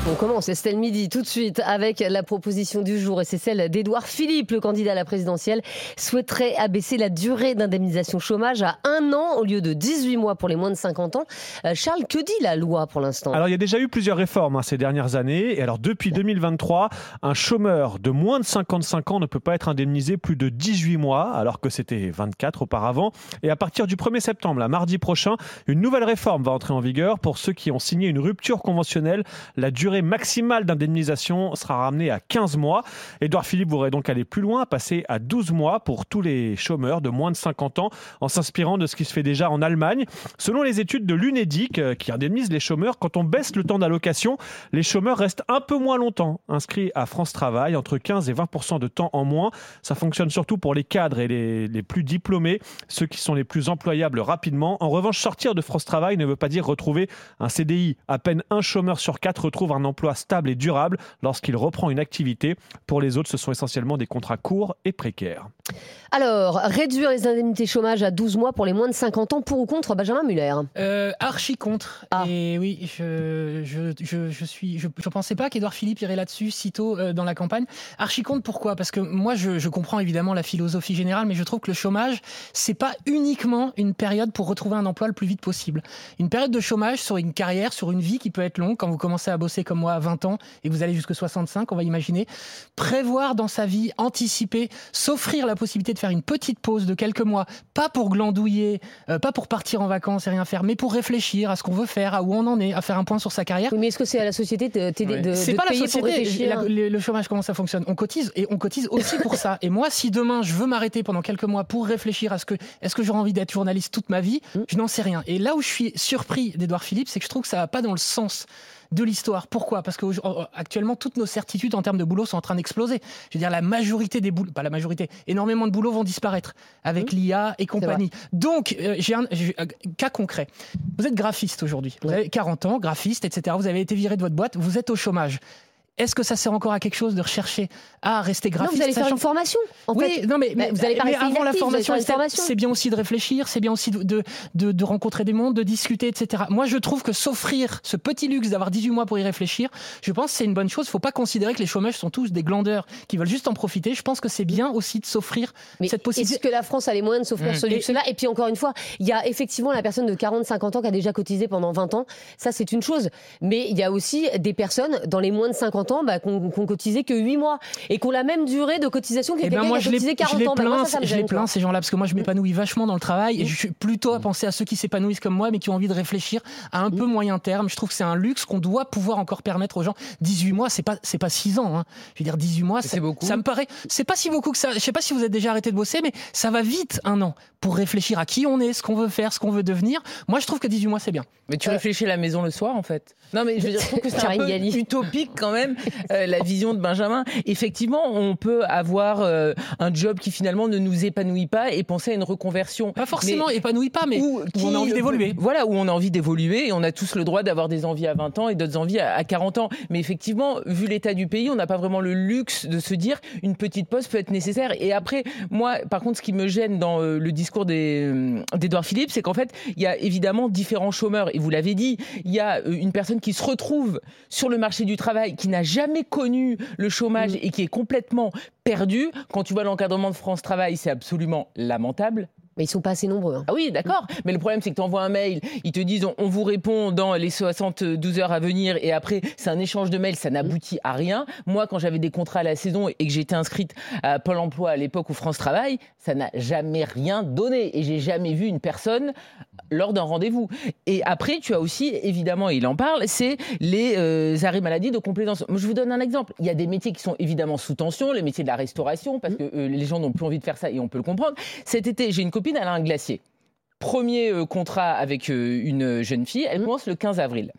On commence Estelle Midi tout de suite avec la proposition du jour et c'est celle d'Édouard Philippe, le candidat à la présidentielle, souhaiterait abaisser la durée d'indemnisation chômage à un an au lieu de dix-huit mois pour les moins de cinquante ans. Euh, Charles, que dit la loi pour l'instant ? Alors il y a déjà eu plusieurs réformes hein, ces dernières années et alors depuis deux mille vingt-trois, un chômeur de moins de cinquante-cinq ans ne peut pas être indemnisé plus de dix-huit mois alors que c'était vingt-quatre auparavant. Et à partir du premier septembre, là, mardi prochain, une nouvelle réforme va entrer en vigueur pour ceux qui ont signé une rupture conventionnelle. La durée maximale d'indemnisation sera ramenée à quinze mois. Édouard Philippe voudrait donc aller plus loin, passer à douze mois pour tous les chômeurs de moins de cinquante ans, en s'inspirant de ce qui se fait déjà en Allemagne. Selon les études de l'Unédic, qui indemnise les chômeurs, quand on baisse le temps d'allocation, les chômeurs restent un peu moins longtemps inscrits à France Travail, entre quinze et vingt pour cent de temps en moins. Ça fonctionne surtout pour les cadres et les, les plus diplômés, ceux qui sont les plus employables rapidement. En revanche, sortir de France Travail ne veut pas dire retrouver un C D I. À peine un chômeur sur quatre retrouve un emploi stable et durable lorsqu'il reprend une activité. Pour les autres, ce sont essentiellement des contrats courts et précaires. Alors, réduire les indemnités chômage à douze mois pour les moins de cinquante ans, pour ou contre Benjamin Muller ? euh, Archi contre. Ah. Et oui, je je, je, je suis, je, je pensais pas qu'Édouard Philippe irait là-dessus si tôt euh, dans la campagne. Archi contre, pourquoi ? Parce que moi, je, je comprends évidemment la philosophie générale, mais je trouve que le chômage, c'est pas uniquement une période pour retrouver un emploi le plus vite possible. Une période de chômage sur une carrière, sur une vie qui peut être longue, quand vous commencez à bosser comme moi à vingt ans et que vous allez jusqu'à soixante-cinq, on va imaginer, prévoir dans sa vie, anticiper, s'offrir la possibilité de faire une petite pause de quelques mois, pas pour glandouiller, euh, pas pour partir en vacances et rien faire, mais pour réfléchir à ce qu'on veut faire, à où on en est, à faire un point sur sa carrière. Oui, mais est-ce que c'est à la société de t'aider ouais. de, c'est de pas payer la société, pour réfléchir la, le, le chômage, comment ça fonctionne ? On cotise et on cotise aussi pour ça. Et moi, si demain je veux m'arrêter pendant quelques mois pour réfléchir à ce que est-ce que j'aurai envie d'être journaliste toute ma vie, mmh. je n'en sais rien. Et là où je suis surpris d'Édouard Philippe, c'est que je trouve que ça va pas dans le sens de l'histoire. Pourquoi ? Parce qu'actuellement, toutes nos certitudes en termes de boulot sont en train d'exploser. Je veux dire, la majorité des boulots, pas la majorité, énormément de boulots vont disparaître avec mmh. l'I A et compagnie. Donc, euh, j'ai un j'ai, euh, cas concret. Vous êtes graphiste aujourd'hui. Vous avez quarante ans, graphiste, et cetera. Vous avez été viré de votre boîte, vous êtes au chômage. Est-ce que ça sert encore à quelque chose de rechercher à rester graphiste ? Non, vous allez faire sachant... une formation. En oui, fait. non mais, mais, vous allez pas mais rester avant inactif, la formation, une formation, c'est bien aussi de réfléchir, c'est bien aussi de, de, de, de rencontrer des mondes, de discuter, et cetera. Moi, je trouve que s'offrir ce petit luxe d'avoir dix-huit mois pour y réfléchir, je pense que c'est une bonne chose. Il ne faut pas considérer que les chômeurs sont tous des glandeurs qui veulent juste en profiter. Je pense que c'est bien aussi de s'offrir mais cette possibilité. Est-ce que la France a les moyens de s'offrir mmh. ce luxe-là ? Et puis encore une fois, il y a effectivement la personne de quarante à cinquante ans qui a déjà cotisé pendant vingt ans. Ça, c'est une chose. Mais il y a aussi des personnes dans les moins de cinquante ans bah, qui ont cotisé que huit mois et qui ont la même durée de cotisation que eh quelqu'un ben moi, qui a cotisé quarante ans. Plains, ben moi, ça, ça je les plains ces gens-là parce que moi je m'épanouis vachement dans le travail et je suis plutôt à penser à ceux qui s'épanouissent comme moi mais qui ont envie de réfléchir à un peu moyen terme. Je trouve que c'est un luxe qu'on doit pouvoir encore permettre aux gens. dix-huit mois, c'est pas c'est pas six ans. Hein. Je veux dire dix-huit mois, ça, c'est beaucoup. Ça me paraît. C'est pas si beaucoup que ça. Je sais pas si vous êtes déjà arrêté de bosser, mais ça va vite un an pour réfléchir à qui on est, ce qu'on veut faire, ce qu'on veut devenir. Moi, je trouve que dix-huit mois, c'est bien. Mais tu euh... réfléchis à la maison le soir, en fait. Non, mais je veux dire, je trouve que c'est un peu utopique quand même euh, la vision de Benjamin. Effectivement, on peut avoir euh, un job qui finalement ne nous épanouit pas et penser à une reconversion. Pas forcément mais épanouit pas, mais où, qui, où on a envie d'évoluer. Voilà, où on a envie d'évoluer et on a tous le droit d'avoir des envies à vingt ans et d'autres envies à, à quarante ans. Mais effectivement, vu l'état du pays, on n'a pas vraiment le luxe de se dire une petite pause peut être nécessaire. Et après, moi, par contre, ce qui me gêne dans euh, le discours des, euh, d'Édouard Philippe, c'est qu'en fait, il y a évidemment différents chômeurs. Et vous l'avez dit, il y a euh, une personne qui se retrouve sur le marché du travail, qui n'a jamais connu le chômage mmh. et qui est complètement perdue. Quand tu vois l'encadrement de France Travail, c'est absolument lamentable. Mais ils ne sont pas assez nombreux. Hein. Ah oui, d'accord. Mais le problème, c'est que tu envoies un mail, ils te disent on, on vous répond dans les soixante-douze heures à venir et après, c'est un échange de mails, ça n'aboutit à rien. Moi, quand j'avais des contrats à la saison et que j'étais inscrite à Pôle emploi à l'époque où France Travail, ça n'a jamais rien donné et j'ai jamais vu une personne lors d'un rendez-vous. Et après, tu as aussi, évidemment, et il en parle, c'est les euh, arrêts maladie de complaisance. Moi, je vous donne un exemple. Il y a des métiers qui sont évidemment sous tension, les métiers de la restauration, parce que euh, les gens n'ont plus envie de faire ça et on peut le comprendre. Cet été, j'ai une copine, elle a un glacier. Premier euh, contrat avec euh, une jeune fille, elle commence le quinze avril.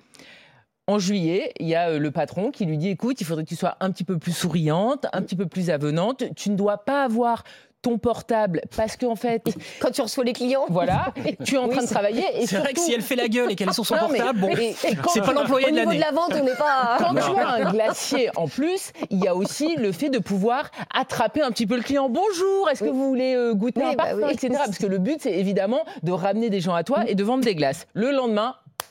En juillet, il y a euh, le patron qui lui dit « Écoute, il faudrait que tu sois un petit peu plus souriante, un petit peu plus avenante. Tu ne dois pas avoir ton portable parce qu'en fait, quand tu reçois les clients, voilà, tu es en oui, train de travailler. Et c'est surtout... vrai que si elle fait la gueule et qu'elle est sur son non, portable, bon, et, et quand, c'est pas l'employé de l'année. Au niveau de la vente, on n'est pas. Quand non. tu as un glacier en plus, il y a aussi le fait de pouvoir attraper un petit peu le client. Bonjour, est-ce que oui. vous voulez euh, goûter oui, un parfum, bah oui. et cetera. Parce que le but, c'est évidemment de ramener des gens à toi et de vendre des glaces. Le lendemain,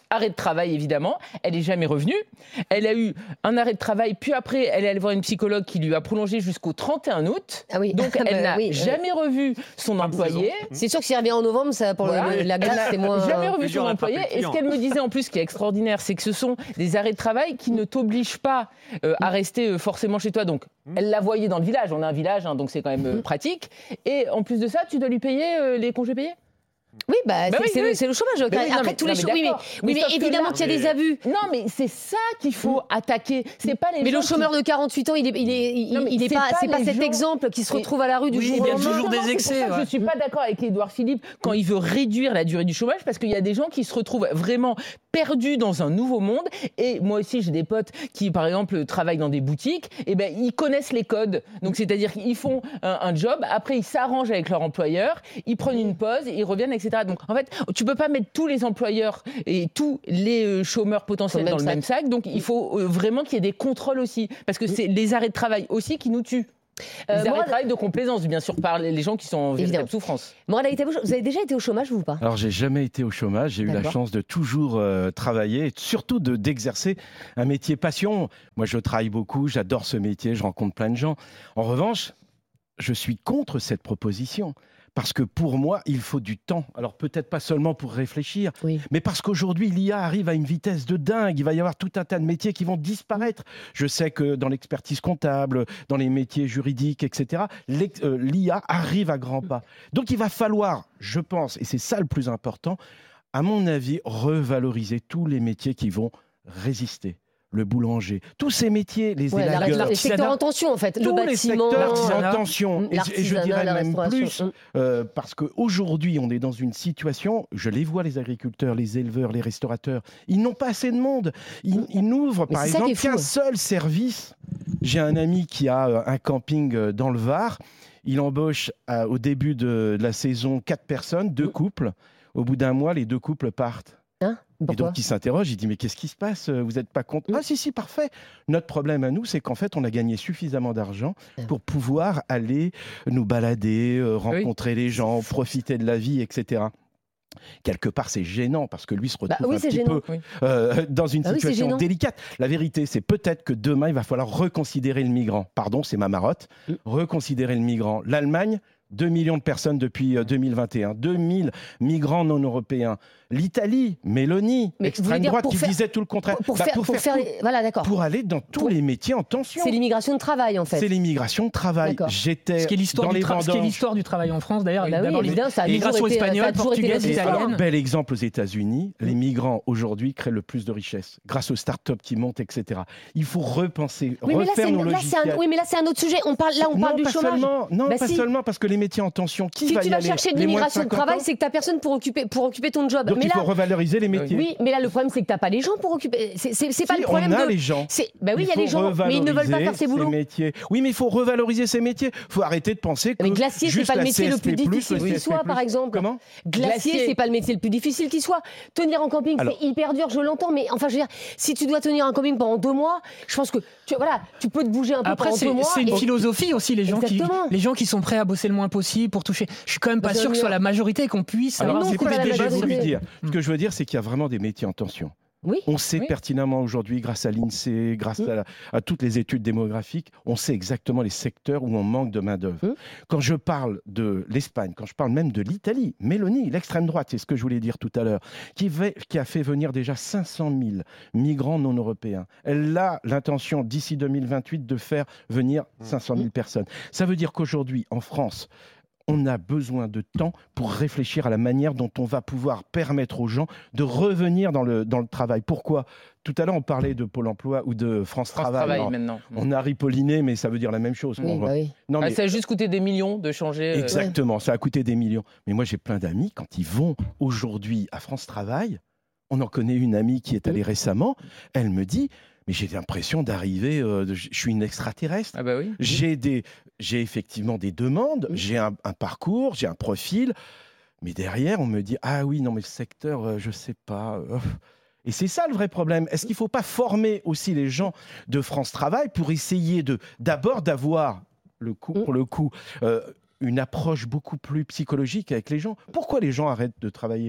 arrêt de travail évidemment, elle n'est jamais revenue. Elle a eu un arrêt de travail, puis après elle est allée voir une psychologue qui lui a prolongé jusqu'au trente et un août. Ah oui. Donc elle bah, n'a oui, jamais oui. revu son employé. C'est sûr que s'il revient en novembre, ça, pour Voilà. le- la glace, c'est moins... Jamais revu plus dur son d'attraper employé. le Et ce client. qu'elle me disait en plus, qui est extraordinaire, c'est que ce sont des arrêts de travail qui ne t'obligent pas euh, à rester euh, forcément chez toi. Donc, elle la voyait dans le village. On a un village, hein, donc c'est quand même euh, pratique. Et en plus de ça, tu dois lui payer euh, les congés payés. Oui, bah, Bah c'est oui, c'est oui. le, c'est le chômage. Mais oui, non, Après, mais- tous non, les mais chômeurs. Oui, mais, d'accord. oui, mais sauf que évidemment là- qu'il y a des abus. Non, mais c'est ça qu'il faut attaquer. C'est pas les Mais gens le qui- chômeur de quarante-huit ans, il est, il est, il, Non, mais il est c'est pas, pas c'est pas les cet gens- exemple qui se Mais- retrouve à la rue du Oui, jour il au y a lendemain. toujours des C'est excès. pour ça que ouais. Je suis pas d'accord avec Édouard Philippe quand il veut réduire la durée du chômage parce qu'il y a des gens qui se retrouvent vraiment perdus dans un nouveau monde. Et moi aussi, j'ai des potes qui, par exemple, travaillent dans des boutiques. Et ben, ils connaissent les codes. Donc, c'est-à-dire qu'ils font un, un job. Après, ils s'arrangent avec leur employeur. Ils prennent une pause, ils reviennent, et cetera. Donc, en fait, tu peux pas mettre tous les employeurs et tous les euh, chômeurs potentiels Dans dans le le même même sac. Donc, il faut euh, vraiment qu'il y ait des contrôles aussi. Parce que c'est les arrêts de travail aussi qui nous tuent. Les Euh, arrêts moi, de travail de complaisance, bien sûr, par les les gens qui sont en véritable Évidemment. souffrance. Morala Itabouche, vous avez déjà été au chômage, vous ou pas? Alors, j'ai jamais été au chômage. J'ai eu la D'accord. chance de toujours euh, travailler et surtout de, d'exercer un métier passion. Moi, je travaille beaucoup, j'adore ce métier, je rencontre plein de gens. En revanche, je suis contre cette proposition. Parce que pour moi, il faut du temps. Alors peut-être pas seulement pour réfléchir, Oui. mais parce qu'aujourd'hui, l'I A arrive à une vitesse de dingue. Il va y avoir tout un tas de métiers qui vont disparaître. Je sais que dans l'expertise comptable, dans les métiers juridiques, et cetera, l'ex- euh, l'I A arrive à grands pas. Donc il va falloir, je pense, et c'est ça le plus important, à mon avis, revaloriser tous les métiers qui vont résister. Le boulanger, tous ces métiers, les Ouais, la- élagueurs, les secteurs en tension, en fait. Le tous les bâtiment, secteurs en l'artisanat. tension. Et, et je L'artisanat, dirais la même restauration. plus, Mm. euh, parce qu'aujourd'hui, on est dans une situation, je les vois, les agriculteurs, les éleveurs, les restaurateurs, ils n'ont pas assez de monde. Ils, ils n'ouvrent, Mais par c'est ça qui exemple, est fou, qu'un ouais. seul service. J'ai un ami qui a euh, un camping euh, dans le Var. Il embauche euh, au début de la saison quatre personnes, deux couples. Au bout d'un mois, les deux couples partent. Hein Et Pourquoi donc, il s'interroge, il dit, mais qu'est-ce qui se passe? Vous n'êtes pas content? Ah si, si, parfait. Notre problème à nous, c'est qu'en fait, on a gagné suffisamment d'argent pour pouvoir aller nous balader, euh, rencontrer les gens, profiter de la vie, et cetera. Quelque part, c'est gênant parce que lui se retrouve Bah oui, un c'est petit gênant. peu Oui. euh, dans une Ah oui, c'est situation gênant. délicate. La vérité, c'est peut-être que demain, il va falloir reconsidérer le migrant. Pardon, c'est ma marotte. Mm. Reconsidérer le migrant. L'Allemagne, deux millions de personnes depuis euh, deux mille vingt et un. deux mille migrants non européens. L'Italie, Mélanie, Mais vous voulez extrême dire droite, pour qui faire- disait tout le contraire. Pour, pour Bah, faire, pour pour faire faire tout- les- Voilà, d'accord. pour aller dans tous Pour- les métiers en tension. C'est l'immigration de travail, en fait. C'est l'immigration de travail. D'accord. J'étais Ce qui est l'histoire dans du, les tra- ce qui est vendanges. l'histoire du travail en France, d'ailleurs. Bah oui, D'abord, les- évidemment, ça a l'immigration toujours été- ça a espagnole, toujours été portugaise, notre histoire. italienne. Bel exemple aux États-Unis, les migrants aujourd'hui créent le plus de richesses grâce aux startups qui montent, et cetera. Il faut repenser, Oui, mais là, refaire c'est nos là, c'est logiciels. un, oui, mais là, c'est un autre sujet. On parle, là, on non, parle du pas chômage. Seulement, non, Bah pas si. seulement parce que les métiers en tension, qui Si va tu y vas aller chercher de Les moins l'immigration de cinquante travail, ans c'est que t'as personne pour occuper, pour occuper ton job. Donc mais il là, faut revaloriser les métiers. oui, mais là, le problème, c'est que t'as pas les gens pour occuper. C'est c'est- c'est pas Si, le problème on a de. les gens. C'est- Bah oui, il y a faut les gens, mais ils ne veulent pas faire ces revaloriser boulots. métiers. Oui, mais il faut revaloriser ces métiers. Il faut arrêter de penser que Mais glacier, c'est juste pas le la métier le C S P plus plus, difficile le qui C S P soit, plus. par exemple. Comment Glacier, Glacier. c'est pas le métier le plus difficile qui soit. Tenir en camping, Alors- c'est hyper dur, je l'entends, mais enfin, je veux dire, si tu dois tenir un camping pendant deux mois, je pense que tu, voilà, tu peux te bouger un peu Après, pendant c'est deux mois. c'est une et- philosophie aussi, les gens, qui, Exactement. les gens qui sont prêts à bosser le moins possible pour toucher. Je suis quand même pas Bah, sûr que ce soit mieux. la majorité qu'on puisse Alors, avoir non, c'est c'est pas pas ce la que j'ai majorité. voulu dire. Ce que je veux dire, c'est qu'il y a vraiment des métiers en tension. Oui. On sait Oui. pertinemment aujourd'hui, grâce à l'INSEE, grâce Mm. à, à toutes les études démographiques, on sait exactement les secteurs où on manque de main-d'œuvre. Mm. Quand je parle de l'Espagne, quand je parle même de l'Italie, Mélanie, l'extrême droite, c'est ce que je voulais dire tout à l'heure, qui, va- qui a fait venir déjà cinq cent mille migrants non européens. Elle a l'intention, d'ici deux mille vingt-huit, de faire venir cinq cent mille personnes. Ça veut dire qu'aujourd'hui, en France, on a besoin de temps pour réfléchir à la manière dont on va pouvoir permettre aux gens de revenir dans le, dans le travail. Pourquoi ? Tout à l'heure, on parlait de Pôle emploi ou de France, France Travail. Travail Alors, maintenant. on a ripolliné, mais ça veut dire la même chose. Oui, On va- bah oui. Non, Ah, mais ça a juste coûté des millions de changer. euh, exactement, ça a coûté des millions. Mais moi, j'ai plein d'amis, quand ils vont aujourd'hui à France Travail, on en connaît une amie qui est allée récemment, elle me dit, mais j'ai l'impression d'arriver, euh, de- je suis une extraterrestre. Ah bah oui. J'ai des, j'ai effectivement des demandes, j'ai un, un parcours, j'ai un profil, mais derrière on me dit ah oui non mais le secteur euh, je sais pas. euh. Et c'est ça le vrai problème. Est-ce qu'il ne faut pas former aussi les gens de France Travail pour essayer de d'abord d'avoir le coup pour le coup euh, une approche beaucoup plus psychologique avec les gens. Pourquoi les gens arrêtent de travailler ?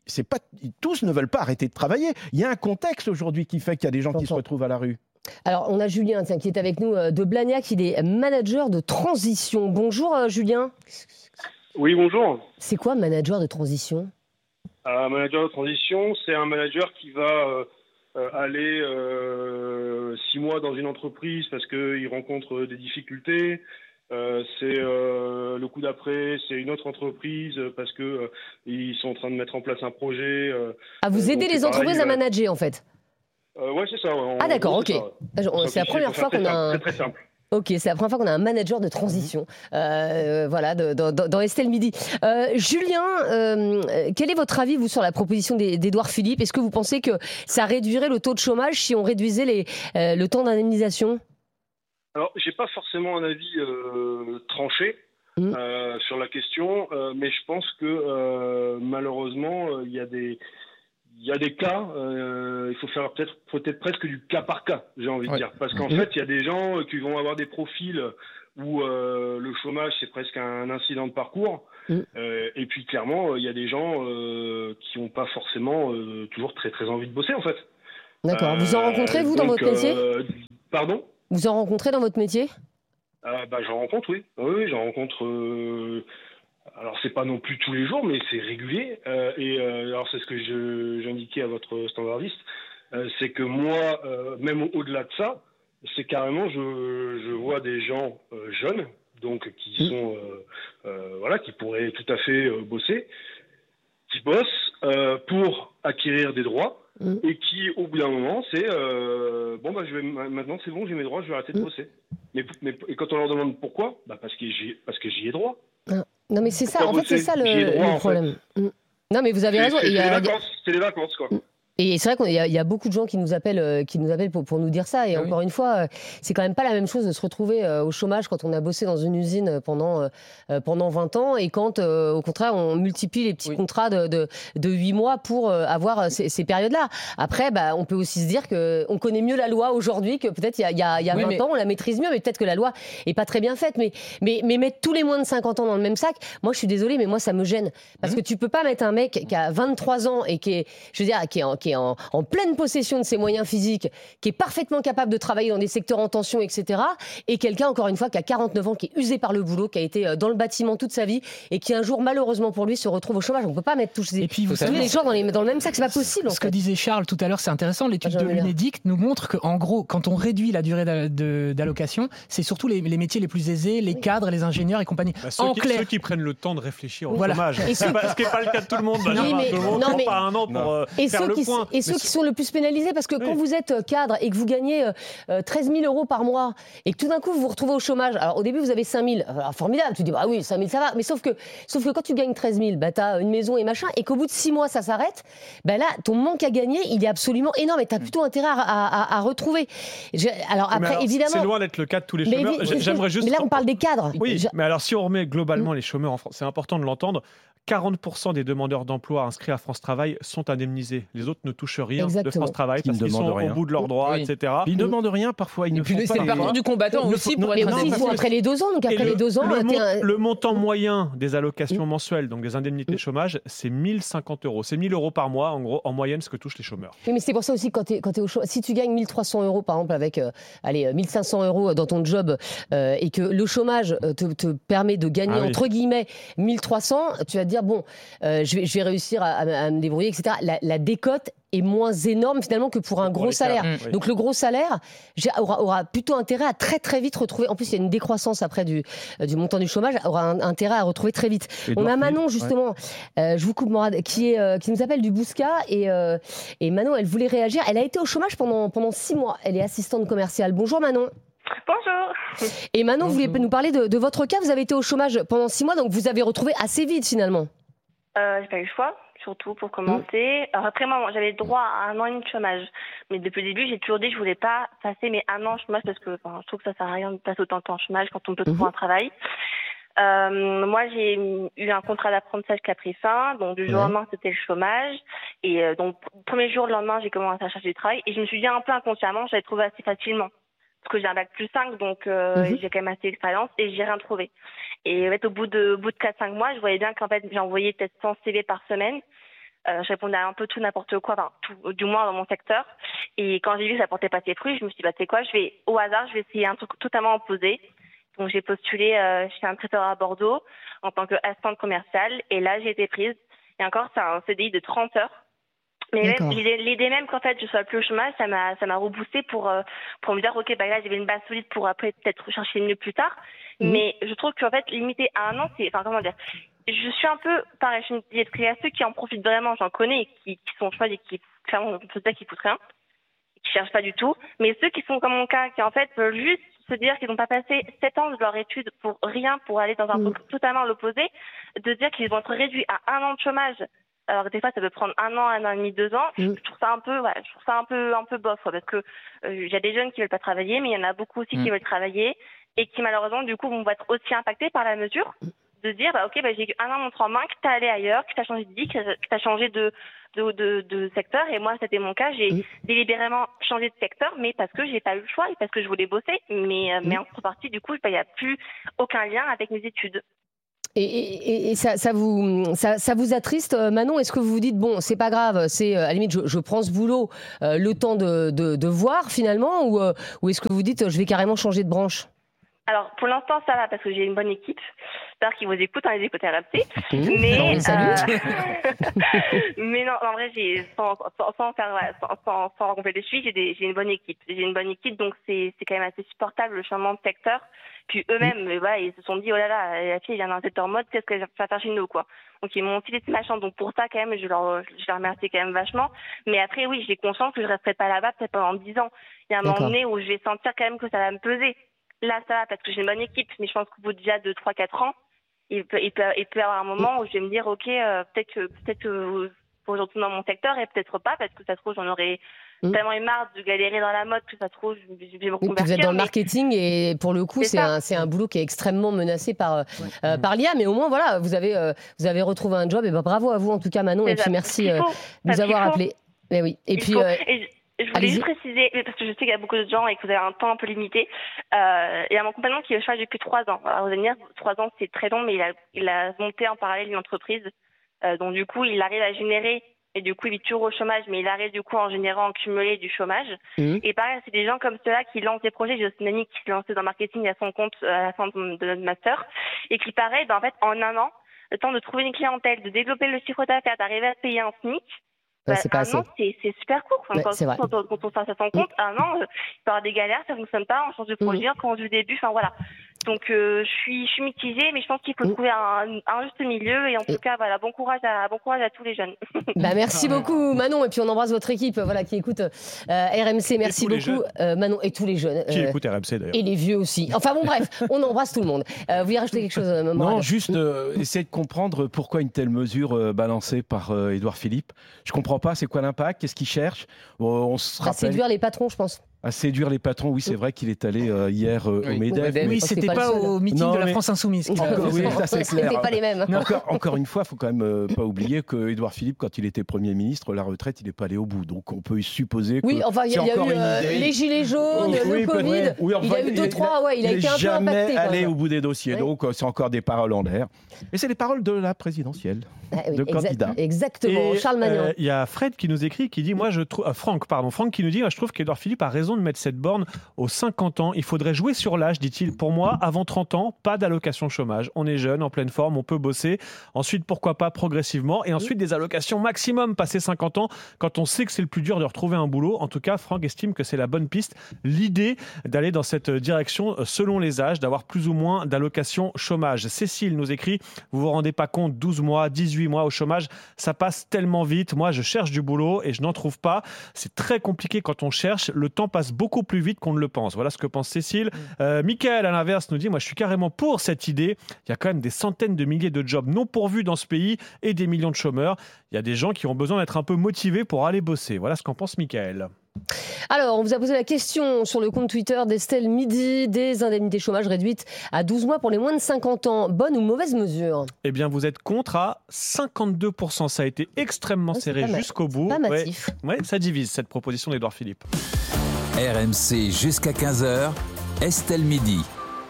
c'est pas, tous ne veulent pas arrêter de travailler. Il y a un contexte aujourd'hui qui fait qu'il y a des gens qui se retrouvent à la rue. Alors, on a Julien tiens, qui est avec nous de Blagnac, il est manager de transition. Bonjour euh, Julien. Oui, bonjour. C'est quoi manager de transition ? Un manager de transition, c'est un manager qui va euh, euh, aller euh, six mois dans une entreprise parce qu'il rencontre des difficultés. Euh, c'est euh, le coup d'après, c'est une autre entreprise parce que euh, ils sont en train de mettre en place un projet. Euh, ah, vous aidez les entreprises pareil, à manager en fait. Euh, ouais, c'est ça. Ouais, ah d'accord, gros, ok. C'est, ça. C'est la première fois qu'on a. Un... C'est très simple. Ok, c'est la première fois qu'on a un manager de transition, euh, voilà, de, de, de, dans Estelle Midi. Euh, Julien, euh, quel est votre avis, vous, sur la proposition d'Édouard Philippe ? Est-ce que vous pensez que ça réduirait le taux de chômage si on réduisait les, euh, le temps d'indemnisation ? Alors, j'ai pas forcément un avis euh, tranché mmh. euh, sur la question, euh, mais je pense que euh, malheureusement, il y a des Il y a des cas, euh, il faut faire peut-être peut-être presque du cas par cas, j'ai envie ouais. de dire. Parce qu'en mmh. fait, il y a des gens qui vont avoir des profils où euh, le chômage, c'est presque un incident de parcours. Mmh. Euh, et puis, clairement, il y a des gens euh, qui n'ont pas forcément euh, toujours très, très envie de bosser, en fait. D'accord. Euh, vous en rencontrez, vous, donc, dans votre métier euh, Pardon ? Vous en rencontrez dans votre métier ? euh, bah, J'en rencontre, oui. Oui, j'en rencontre... Euh... Alors, c'est pas non plus tous les jours, mais c'est régulier. Euh, et euh, alors, c'est ce que je, j'indiquais à votre standardiste, euh, c'est que moi, euh, même au-delà de ça, c'est carrément, je, je vois des gens euh, jeunes, donc qui mmh. sont, euh, euh, voilà, qui pourraient tout à fait euh, bosser, qui bossent euh, pour acquérir des droits, mmh. et qui, au bout d'un moment, c'est euh, bon, bah, je vais maintenant, c'est bon, j'ai mes droits, je vais arrêter mmh. de bosser. Mais, mais et quand on leur demande pourquoi, bah, parce que j'y, parce que j'y ai droit. Ah. Non mais c'est ça, en fait c'est ça le, droit, le problème. En fait. Non mais vous avez c'est, raison. C'est, c'est, les vacances, c'est les vacances quoi. Et c'est vrai qu'il y a, il y a beaucoup de gens qui nous appellent, euh, qui nous appellent pour, pour nous dire ça. Et ah encore oui. une fois, euh, c'est quand même pas la même chose de se retrouver euh, au chômage quand on a bossé dans une usine pendant euh, pendant vingt ans et quand, euh, au contraire, on multiplie les petits oui. contrats de, de de huit mois pour euh, avoir ces, ces périodes-là. Après, bah, on peut aussi se dire que on connaît mieux la loi aujourd'hui que peut-être il y a il y a, il y a oui, vingt mais... ans, on la maîtrise mieux, mais peut-être que la loi est pas très bien faite. Mais mais mais mettre tous les moins de cinquante ans dans le même sac, moi je suis désolée, mais moi ça me gêne parce mmh. que tu peux pas mettre un mec qui a vingt-trois ans et qui est, je veux dire, qui est en, qui est en, en pleine possession de ses moyens physiques, qui est parfaitement capable de travailler dans des secteurs en tension, et cetera. Et quelqu'un, encore une fois, qui a quarante-neuf ans, qui est usé par le boulot, qui a été dans le bâtiment toute sa vie et qui un jour, malheureusement pour lui, se retrouve au chômage. On ne peut pas mettre tous, ces, et puis, vous tous savez, les gens dans, les, dans le même sac, c'est pas possible. Ce en fait. que disait Charles tout à l'heure, c'est intéressant. L'étude de l'Unédic nous montre qu'en gros, quand on réduit la durée d'allocation, c'est surtout les, les métiers les plus aisés, les oui. cadres, les ingénieurs et compagnie. Bah, ceux, en qui, clair, ceux qui prennent le temps de réfléchir au voilà. chômage. Et ce qui n'est pas le cas de tout le monde. Bah, oui, mais, tout le monde non, mais, pas un an pour euh, et faire ceux le qui, point. Et ceux qui sont le plus pénalisés, parce que oui. quand vous êtes cadre et que vous gagnez euh, treize mille euros par mois et que tout d'un coup vous vous retrouvez au chômage, alors au début vous avez cinq mille, alors, formidable, tu dis bah oui cinq mille ça va, mais sauf que, sauf que quand tu gagnes treize mille, bah t'as une maison et machin, et qu'au bout de six mois ça s'arrête, bah là ton manque à gagner il est absolument énorme et t'as plutôt intérêt à, à, à, à retrouver. Je, alors après alors, évidemment. C'est loin d'être le cas de tous les chômeurs. Mais, J'aimerais juste. Mais là on parle des cadres. Oui, Je... mais alors si on remet globalement mmh. les chômeurs en France, c'est important de l'entendre. quarante pour cent des demandeurs d'emploi inscrits à France Travail sont indemnisés. Les autres ne touchent rien Exactement. de France Travail parce qu'ils sont rien. au bout de leurs droits, oui. et cetera. Ils ne demandent rien parfois. Ils ne font pas c'est le parcours du combattant il aussi faut, pour mais être aussi, il faut après les deux ans. Donc après le, les deux ans, le, mon, un... le montant moyen des allocations mmh. mensuelles, donc des indemnités mmh. chômage, c'est mille cinquante euros. C'est mille euros par mois, en gros, en moyenne, ce que touchent les chômeurs. Oui, mais c'est pour ça aussi que quand tu es, es au chômage, si tu gagnes mille trois cents euros par exemple avec, euh, allez, mille cinq cents euros dans ton job euh, et que le chômage te, te permet de gagner ah, oui. entre guillemets mille trois cents, tu vas te dire bon, euh, je vais, je vais réussir à, à me débrouiller, et cetera. La, la décote est moins énorme finalement que pour un pour gros salaire. Mmh. Donc le gros salaire aura, aura plutôt intérêt à très très vite retrouver. En plus, il y a une décroissance après du, du montant du chômage, aura un, intérêt à retrouver très vite. Edouard On a Manon justement, ouais. euh, je vous coupe Morad, qui est euh, qui nous appelle du Bouscat et euh, et Manon, elle voulait réagir. Elle a été au chômage pendant pendant six mois. Elle est assistante commerciale. Bonjour Manon. Bonjour. Et Manon, Bonjour. vous voulez nous parler de, de votre cas. Vous avez été au chômage pendant six mois, donc vous avez retrouvé assez vite finalement. Euh, j'ai pas eu le choix, surtout pour commencer. Mmh. Alors après, moi, j'avais droit à un an et demi de chômage. Mais depuis le début, j'ai toujours dit que je voulais pas passer mes un an de chômage parce que enfin, je trouve que ça sert à rien de passer autant de temps en chômage quand on peut trouver mmh. un travail. Euh, moi, j'ai eu un contrat d'apprentissage qui a pris fin. Donc, du jour au lendemain, c'était le chômage. Et euh, donc, premier jour, le lendemain, j'ai commencé à chercher du travail. Et je me suis dit un peu inconsciemment, j'avais trouvé assez facilement. Parce que j'ai un bac plus cinq, donc euh, mmh. j'ai quand même assez d'expérience et j'ai rien trouvé. Et en fait, au bout de, au bout de quatre cinq mois, je voyais bien qu'en fait, j'ai envoyé peut-être cent C V par semaine. Euh, je répondais à un peu tout, n'importe quoi, enfin, tout, du moins dans mon secteur. Et quand j'ai vu que ça portait pas ses fruits, je me suis dit, bah, tu sais quoi, je vais, au hasard, je vais essayer un truc totalement opposé. Donc, j'ai postulé euh, chez un traiteur à Bordeaux en tant qu'assistante commerciale. Et là, j'ai été prise. Et encore, c'est un C D I de trente heures. Mais même, l'idée, l'idée même qu'en fait, je sois plus au chômage, ça m'a, ça m'a reboosté pour, euh, pour me dire, OK, bah là, j'avais une base solide pour après peut-être rechercher mieux plus tard. Mmh. Mais je trouve qu'en fait, limiter à un an, c'est, enfin, comment dire, je suis un peu, pareil, je me dis, il y a ceux qui en profitent vraiment, j'en connais, qui, qui sont chômage et qui, clairement, on peut dire qu'ils foutent rien, qui cherchent pas du tout. Mais ceux qui sont comme mon cas, qui en fait veulent juste se dire qu'ils n'ont pas passé sept ans de leur étude pour rien, pour aller dans un truc mmh. totalement l'opposé, de dire qu'ils vont être réduits à un an de chômage. Alors des fois ça peut prendre un an, un an et demi, deux ans. Mmh. Je trouve ça un peu, ouais, je trouve ça un peu, un peu bof, quoi, parce que il euh, y a des jeunes qui veulent pas travailler, mais il y en a beaucoup aussi mmh. qui veulent travailler et qui malheureusement du coup vont être aussi impactés par la mesure de dire bah ok bah j'ai eu un an montre en main, que t'as allé ailleurs, que t'as changé de vie, que t'as changé de de, de de secteur. Et moi c'était mon cas, j'ai mmh. délibérément changé de secteur, mais parce que j'ai pas eu le choix et parce que je voulais bosser. Mais euh, mmh. mais en contrepartie du coup il bah, y a plus aucun lien avec mes études. Et, et, et ça, ça, vous, ça, ça vous attriste, Manon? Est-ce que vous vous dites, bon, c'est pas grave, c'est à la limite, je, je prends ce boulot, euh, le temps de, de, de voir finalement, ou, euh, ou est-ce que vous dites, je vais carrément changer de branche? Alors, pour l'instant, ça va, parce que j'ai une bonne équipe. J'espère qu'ils vous écoutent, hein, les écouteurs R M C. Mmh, mais, bon, salut. Euh... mais non, en vrai, j'ai, sans, sans, sans, faire, ouais, sans, sans, sans rencontrer des chevilles, j'ai, des, j'ai une bonne équipe. J'ai une bonne équipe, donc c'est, c'est quand même assez supportable, le changement de secteur. Puis eux-mêmes, mmh. voilà, ils se sont dit, oh là là, la fille, elle vient d'un secteur mode, qu'est-ce qu'elle va faire chez nous, quoi. Donc, ils m'ont filé de machin. Donc, pour ça, quand même, je leur, je les remercie quand même vachement. Mais après, oui, j'ai conscience que je resterai pas là-bas peut-être pendant dix ans. Il y a un moment donné où je vais sentir quand même que ça va me peser. Là, ça va parce que j'ai une bonne équipe, mais je pense qu'au bout de déjà de trois quatre ans, il peut, il, peut, il peut y avoir un moment où je vais me dire, OK, euh, peut-être que peut-être que faut que je retourne dans mon secteur et peut-être pas, parce que ça se trouve, j'en aurais mmh. tellement eu marre de galérer dans la mode que ça se trouve, je, je vais me reconvertir. Vous êtes dans le mais... marketing et pour le coup, c'est, c'est, un, c'est un boulot qui est extrêmement menacé par, ouais. euh, mmh. par l'I A, mais au moins, voilà, vous avez, euh, vous avez retrouvé un job. Et ben, bravo à vous, en tout cas, Manon, c'est et puis merci euh, de nous avoir appelés. Mais oui. Et il puis. Euh, et je voulais Allez-y. juste préciser, parce que je sais qu'il y a beaucoup de gens et que vous avez un temps un peu limité. Euh, il y a mon compagnon qui est au chômage depuis trois ans. Alors, vous allez me dire, trois ans, c'est très long, mais il a, il a monté en parallèle une entreprise. Euh, donc, du coup, il arrive à générer, et du coup, il est toujours au chômage, mais il arrive, du coup, en générant, en cumulé du chômage. Mmh. Et pareil, c'est des gens comme ceux-là qui lancent des projets. J'ai aussi une amie qui s'est lancée dans le marketing à son compte à la fin de, de notre master. Et qui, pareil, ben, en fait, en un an, le temps de trouver une clientèle, de développer le chiffre d'affaires, d'arriver à se payer un SMIC, Bah, c'est pas un assez. an, c'est, c'est super court. Enfin, ouais, quand, c'est vrai. Quand, quand on fait à son compte, un an, euh, il peut y avoir des galères, ça ne fonctionne pas, on change de projet, mmh. on commence du début, enfin voilà. Donc euh, je suis, je suis mitigée, mais je pense qu'il faut mmh. trouver un, un juste milieu. Et en tout et... cas, voilà, bon courage à, bon courage à tous les jeunes. Bah, merci beaucoup, Manon. Et puis on embrasse votre équipe, voilà, qui écoute euh, R M C. Merci beaucoup, euh, Manon, et tous les jeunes. Qui euh, écoutent R M C d'ailleurs. Et les vieux aussi. Enfin bon, bref, on embrasse tout le monde. Euh, vous voulez rajouter quelque chose, euh, Non, juste euh, essayer de comprendre pourquoi une telle mesure euh, balancée par euh, Édouard Philippe. Je comprends pas. C'est quoi l'impact? Qu'est-ce qu'il cherche? bon, On se rappelle. À séduire les patrons, je pense. À séduire les patrons, oui, c'est vrai qu'il est allé euh, hier euh, oui. au MEDEF. Oui, mais c'était pas, pas au meeting non, de la mais... France Insoumise. Encore, oui, ça c'est clair. C'était pas les mêmes. Encore, encore une fois, il faut quand même euh, pas oublier que Édouard Philippe, quand il était Premier ministre, la retraite, il n'est pas allé au bout. Donc on peut supposer que oui, enfin, il y a, y a eu euh, les gilets jaunes, oui, le Covid. Oui, enfin, il y a eu deux, trois, ouais, il a il été un peu impacté. Il n'est jamais allé au bout des dossiers. Oui. Donc c'est encore des paroles en l'air. Et c'est les paroles de la présidentielle, ah, oui, de exact, candidat. Exactement. Et, Charles Magnan. Il euh, y a Fred qui nous écrit, qui dit, moi je trouve, euh, Franck, pardon, Franck qui nous dit, je trouve qu'Édouard Philippe a raison de mettre cette borne aux cinquante ans. Il faudrait jouer sur l'âge, dit-il. Pour moi, avant trente ans, pas d'allocation chômage. On est jeune, en pleine forme, on peut bosser. Ensuite, pourquoi pas progressivement. Et ensuite, des allocations maximum passé cinquante ans, quand on sait que c'est le plus dur de retrouver un boulot. En tout cas, Franck estime que c'est la bonne piste. L'idée d'aller dans cette direction, selon les âges, d'avoir plus ou moins d'allocations chômage. Cécile nous écrit, vous vous rendez pas compte, douze mois, dix-huit mois au chômage, ça passe tellement vite. Moi, je cherche du boulot et je n'en trouve pas. C'est très compliqué quand on cherche. Le temps passe beaucoup plus vite qu'on ne le pense. Voilà ce que pense Cécile. Euh, Mickaël, à l'inverse, nous dit, moi, je suis carrément pour cette idée. Il y a quand même des centaines de milliers de jobs non pourvus dans ce pays et des millions de chômeurs. Il y a des gens qui ont besoin d'être un peu motivés pour aller bosser. Voilà ce qu'en pense Mickaël. Alors, on vous a posé la question sur le compte Twitter d'Estelle Midi, des indemnités chômage réduites à douze mois pour les moins de cinquante ans. Bonne ou mauvaise mesure? Eh bien, vous êtes contre à cinquante-deux pour cent. Ça a été extrêmement oh, serré jusqu'au bout. Pas massif. Ouais, ouais, ça divise, cette proposition d'Édouard Philippe. R M C jusqu'à quinze heures, Estelle Midi.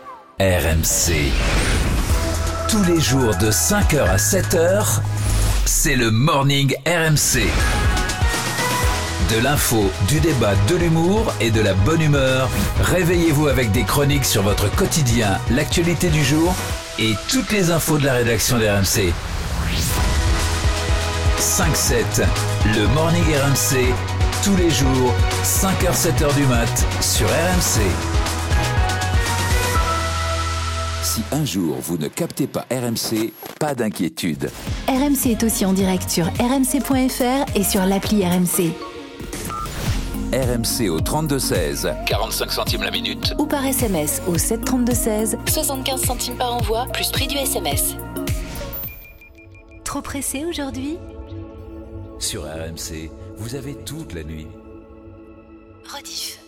R M C. Tous les jours de cinq heures à sept heures, c'est le Morning R M C. De l'info, du débat, de l'humour et de la bonne humeur. Réveillez-vous avec des chroniques sur votre quotidien, l'actualité du jour et toutes les infos de la rédaction d'R M C. cinq sept, le Morning R M C, tous les jours, cinq heures sept heures du mat sur R M C. Si un jour vous ne captez pas R M C, pas d'inquiétude. R M C est aussi en direct sur r m c point f r et sur l'appli R M C. R M C au trente-deux seize, quarante-cinq centimes la minute. Ou par S M S au sept trente-deux seize, soixante-quinze centimes par envoi, plus prix du S M S. Trop pressé aujourd'hui ? Sur R M C, vous avez toute la nuit. Rediff.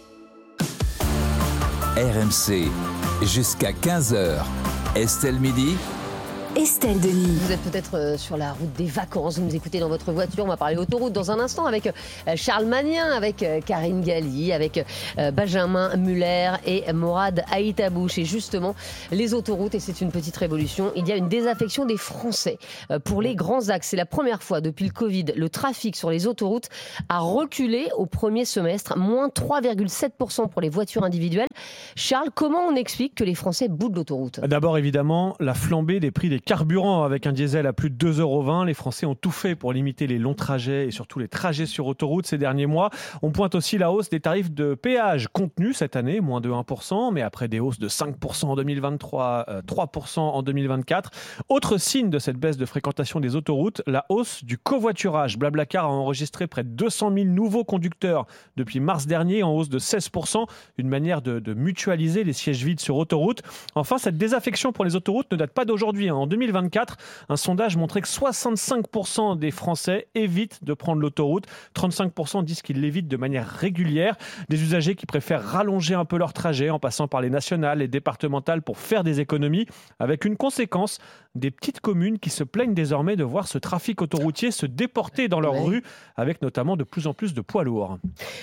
R M C, jusqu'à quinze heures. Estelle Midi. Estelle Denis. Vous êtes peut-être euh, sur la route des vacances, vous nous écoutez dans votre voiture. On va parler autoroute dans un instant avec euh, Charles Magnien, avec euh, Karine Galli, avec euh, Benjamin Muller et Morad Haïtabouche. Et justement, les autoroutes, et c'est une petite révolution, il y a une désaffection des Français euh, pour les grands axes. C'est la première fois depuis le Covid, le trafic sur les autoroutes a reculé au premier semestre, moins trois virgule sept pour cent pour les voitures individuelles. Charles, comment on explique que les Français boudent l'autoroute ? D'abord, évidemment, la flambée des prix des carburant avec un diesel à plus de deux euros vingt. Les Français ont tout fait pour limiter les longs trajets et surtout les trajets sur autoroute ces derniers mois. On pointe aussi la hausse des tarifs de péage contenus cette année, moins de un pour cent, mais après des hausses de cinq pour cent en deux mille vingt-trois, trois pour cent en deux mille vingt-quatre. Autre signe de cette baisse de fréquentation des autoroutes, la hausse du covoiturage. Blablacar a enregistré près de deux cent mille nouveaux conducteurs depuis mars dernier, en hausse de seize pour cent, une manière de, de mutualiser les sièges vides sur autoroute. Enfin, cette désaffection pour les autoroutes ne date pas d'aujourd'hui. En deux mille vingt-quatre, un sondage montrait que soixante-cinq pour cent des Français évitent de prendre l'autoroute. trente-cinq pour cent disent qu'ils l'évitent de manière régulière. Des usagers qui préfèrent rallonger un peu leur trajet en passant par les nationales et départementales pour faire des économies, avec une conséquence, des petites communes qui se plaignent désormais de voir ce trafic autoroutier se déporter dans leurs ouais. rues, avec notamment de plus en plus de poids lourds.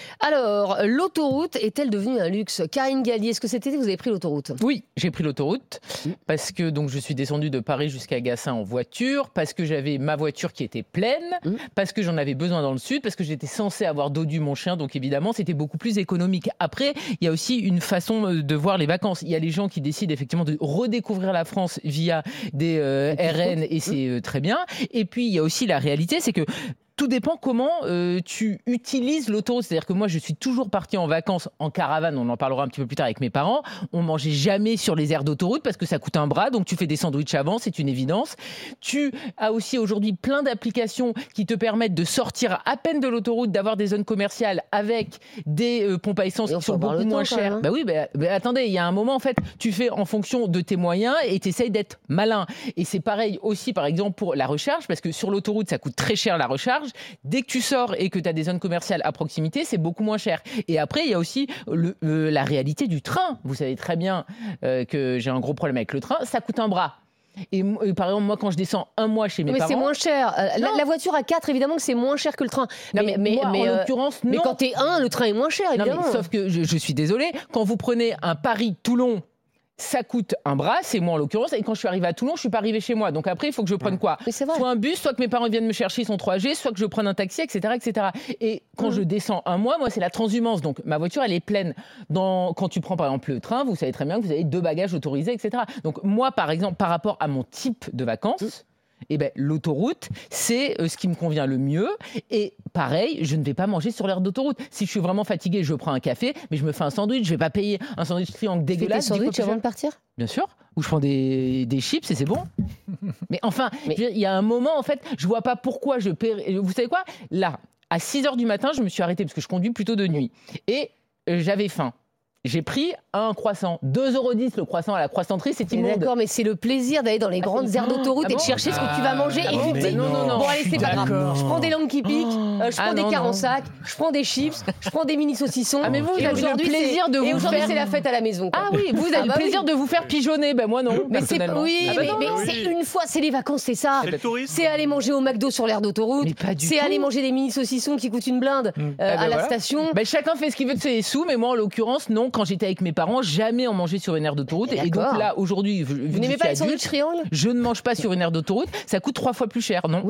Alors, l'autoroute est-elle devenue un luxe ? Karine Galli, est-ce que cet été vous avez pris l'autoroute ? Oui, j'ai pris l'autoroute parce que donc je suis descendue de Paris jusqu'à Gassin en voiture, parce que j'avais ma voiture qui était pleine, mmh. parce que j'en avais besoin dans le sud, parce que j'étais censée avoir Dodu, mon chien, donc évidemment c'était beaucoup plus économique. Après, il y a aussi une façon de voir les vacances. Il y a les gens qui décident effectivement de redécouvrir la France via des euh, R N et c'est euh, très bien. Et puis il y a aussi la réalité, c'est que tout dépend comment euh, tu utilises l'autoroute. C'est-à-dire que moi, je suis toujours partie en vacances en caravane. On en parlera un petit peu plus tard avec mes parents. On mangeait jamais sur les aires d'autoroute parce que ça coûte un bras. Donc, tu fais des sandwichs avant, c'est une évidence. Tu as aussi aujourd'hui plein d'applications qui te permettent de sortir à peine de l'autoroute, d'avoir des zones commerciales avec des euh, pompes à essence qui sont beaucoup moins chères. Hein. Bah oui, bah, bah, attendez, il y a un moment, en fait, tu fais en fonction de tes moyens et tu essayes d'être malin. Et c'est pareil aussi, par exemple, pour la recharge, parce que sur l'autoroute, ça coûte très cher la recharge. Dès que tu sors et que tu as des zones commerciales à proximité, c'est beaucoup moins cher. Et après, il y a aussi le, euh, la réalité du train. Vous savez très bien euh, que j'ai un gros problème avec le train. Ça coûte un bras. Et euh, par exemple, moi, quand je descends un mois chez mes mais parents... Mais c'est moins cher. Euh, la, la voiture à quatre, évidemment que c'est moins cher que le train. Non, mais, mais, moi, mais en euh, l'occurrence, non. Mais quand t'es un, le train est moins cher, évidemment. Non, mais, sauf que je, je suis désolée, quand vous prenez un Paris-Toulon, ça coûte un bras, c'est moi en l'occurrence, et quand je suis arrivée à Toulon, je suis pas arrivée chez moi. Donc après, il faut que je prenne quoi ? Soit un bus, soit que mes parents viennent me chercher, ils sont trois G, soit que je prenne un taxi, et cetera, et cetera. Et quand mmh. je descends un mois, moi, c'est la transhumance. Donc ma voiture, elle est pleine. Dans... Quand tu prends par exemple le train, vous savez très bien que vous avez deux bagages autorisés, et cetera. Donc moi, par exemple, par rapport à mon type de vacances, mmh. Eh ben, l'autoroute, c'est euh, ce qui me convient le mieux. Et pareil, je ne vais pas manger sur l'aire d'autoroute. Si je suis vraiment fatiguée, je prends un café, mais je me fais un sandwich. Je ne vais pas payer un sandwich triangle dégueulasse. Tu fais tes sandwichs avant de partir ? Bien sûr. Ou je prends des, des chips et c'est bon. Mais enfin, il y a un moment, en fait, je ne vois pas pourquoi je paierais. Vous savez quoi ? Là, à six heures du matin, je me suis arrêtée parce que je conduis plutôt de nuit. Et euh, j'avais faim. J'ai pris un croissant. deux euros dix le croissant à la croissanterie, c'est immonde. D'accord, mais c'est le plaisir d'aller dans les grandes ah, aires d'autoroute ah et bon de chercher ah, ce que tu vas manger. Ah, et tu te dis, non, non, non, bon allez, c'est pas grave. Je prends des langues qui piquent, oh, euh, je prends ah, des cars en sac, je prends des chips, je prends des mini saucissons. Ah, mais vous, vous avez le plaisir de vous et aujourd'hui, faire... c'est la fête à la maison. Quoi. Ah oui, vous avez ah, bah le plaisir oui. de vous faire pigeonner. Ben moi, non, mais c'est Oui, ah, bah mais, non, mais oui. c'est une fois, c'est les vacances, c'est ça. C'est aller manger au McDo sur l'aire d'autoroute. C'est aller manger des mini saucissons qui coûtent une blinde à la station. Chacun fait ce qu'il veut de ses sous, mais moi, en l'occurrence, non, quand j'étais avec mes parents, jamais en manger sur une aire d'autoroute. Et, et donc là, aujourd'hui, vous n'aimez pas les sandwichs triangles ? Je ne mange pas sur une aire d'autoroute. Ça coûte trois fois plus cher, non ? Oui.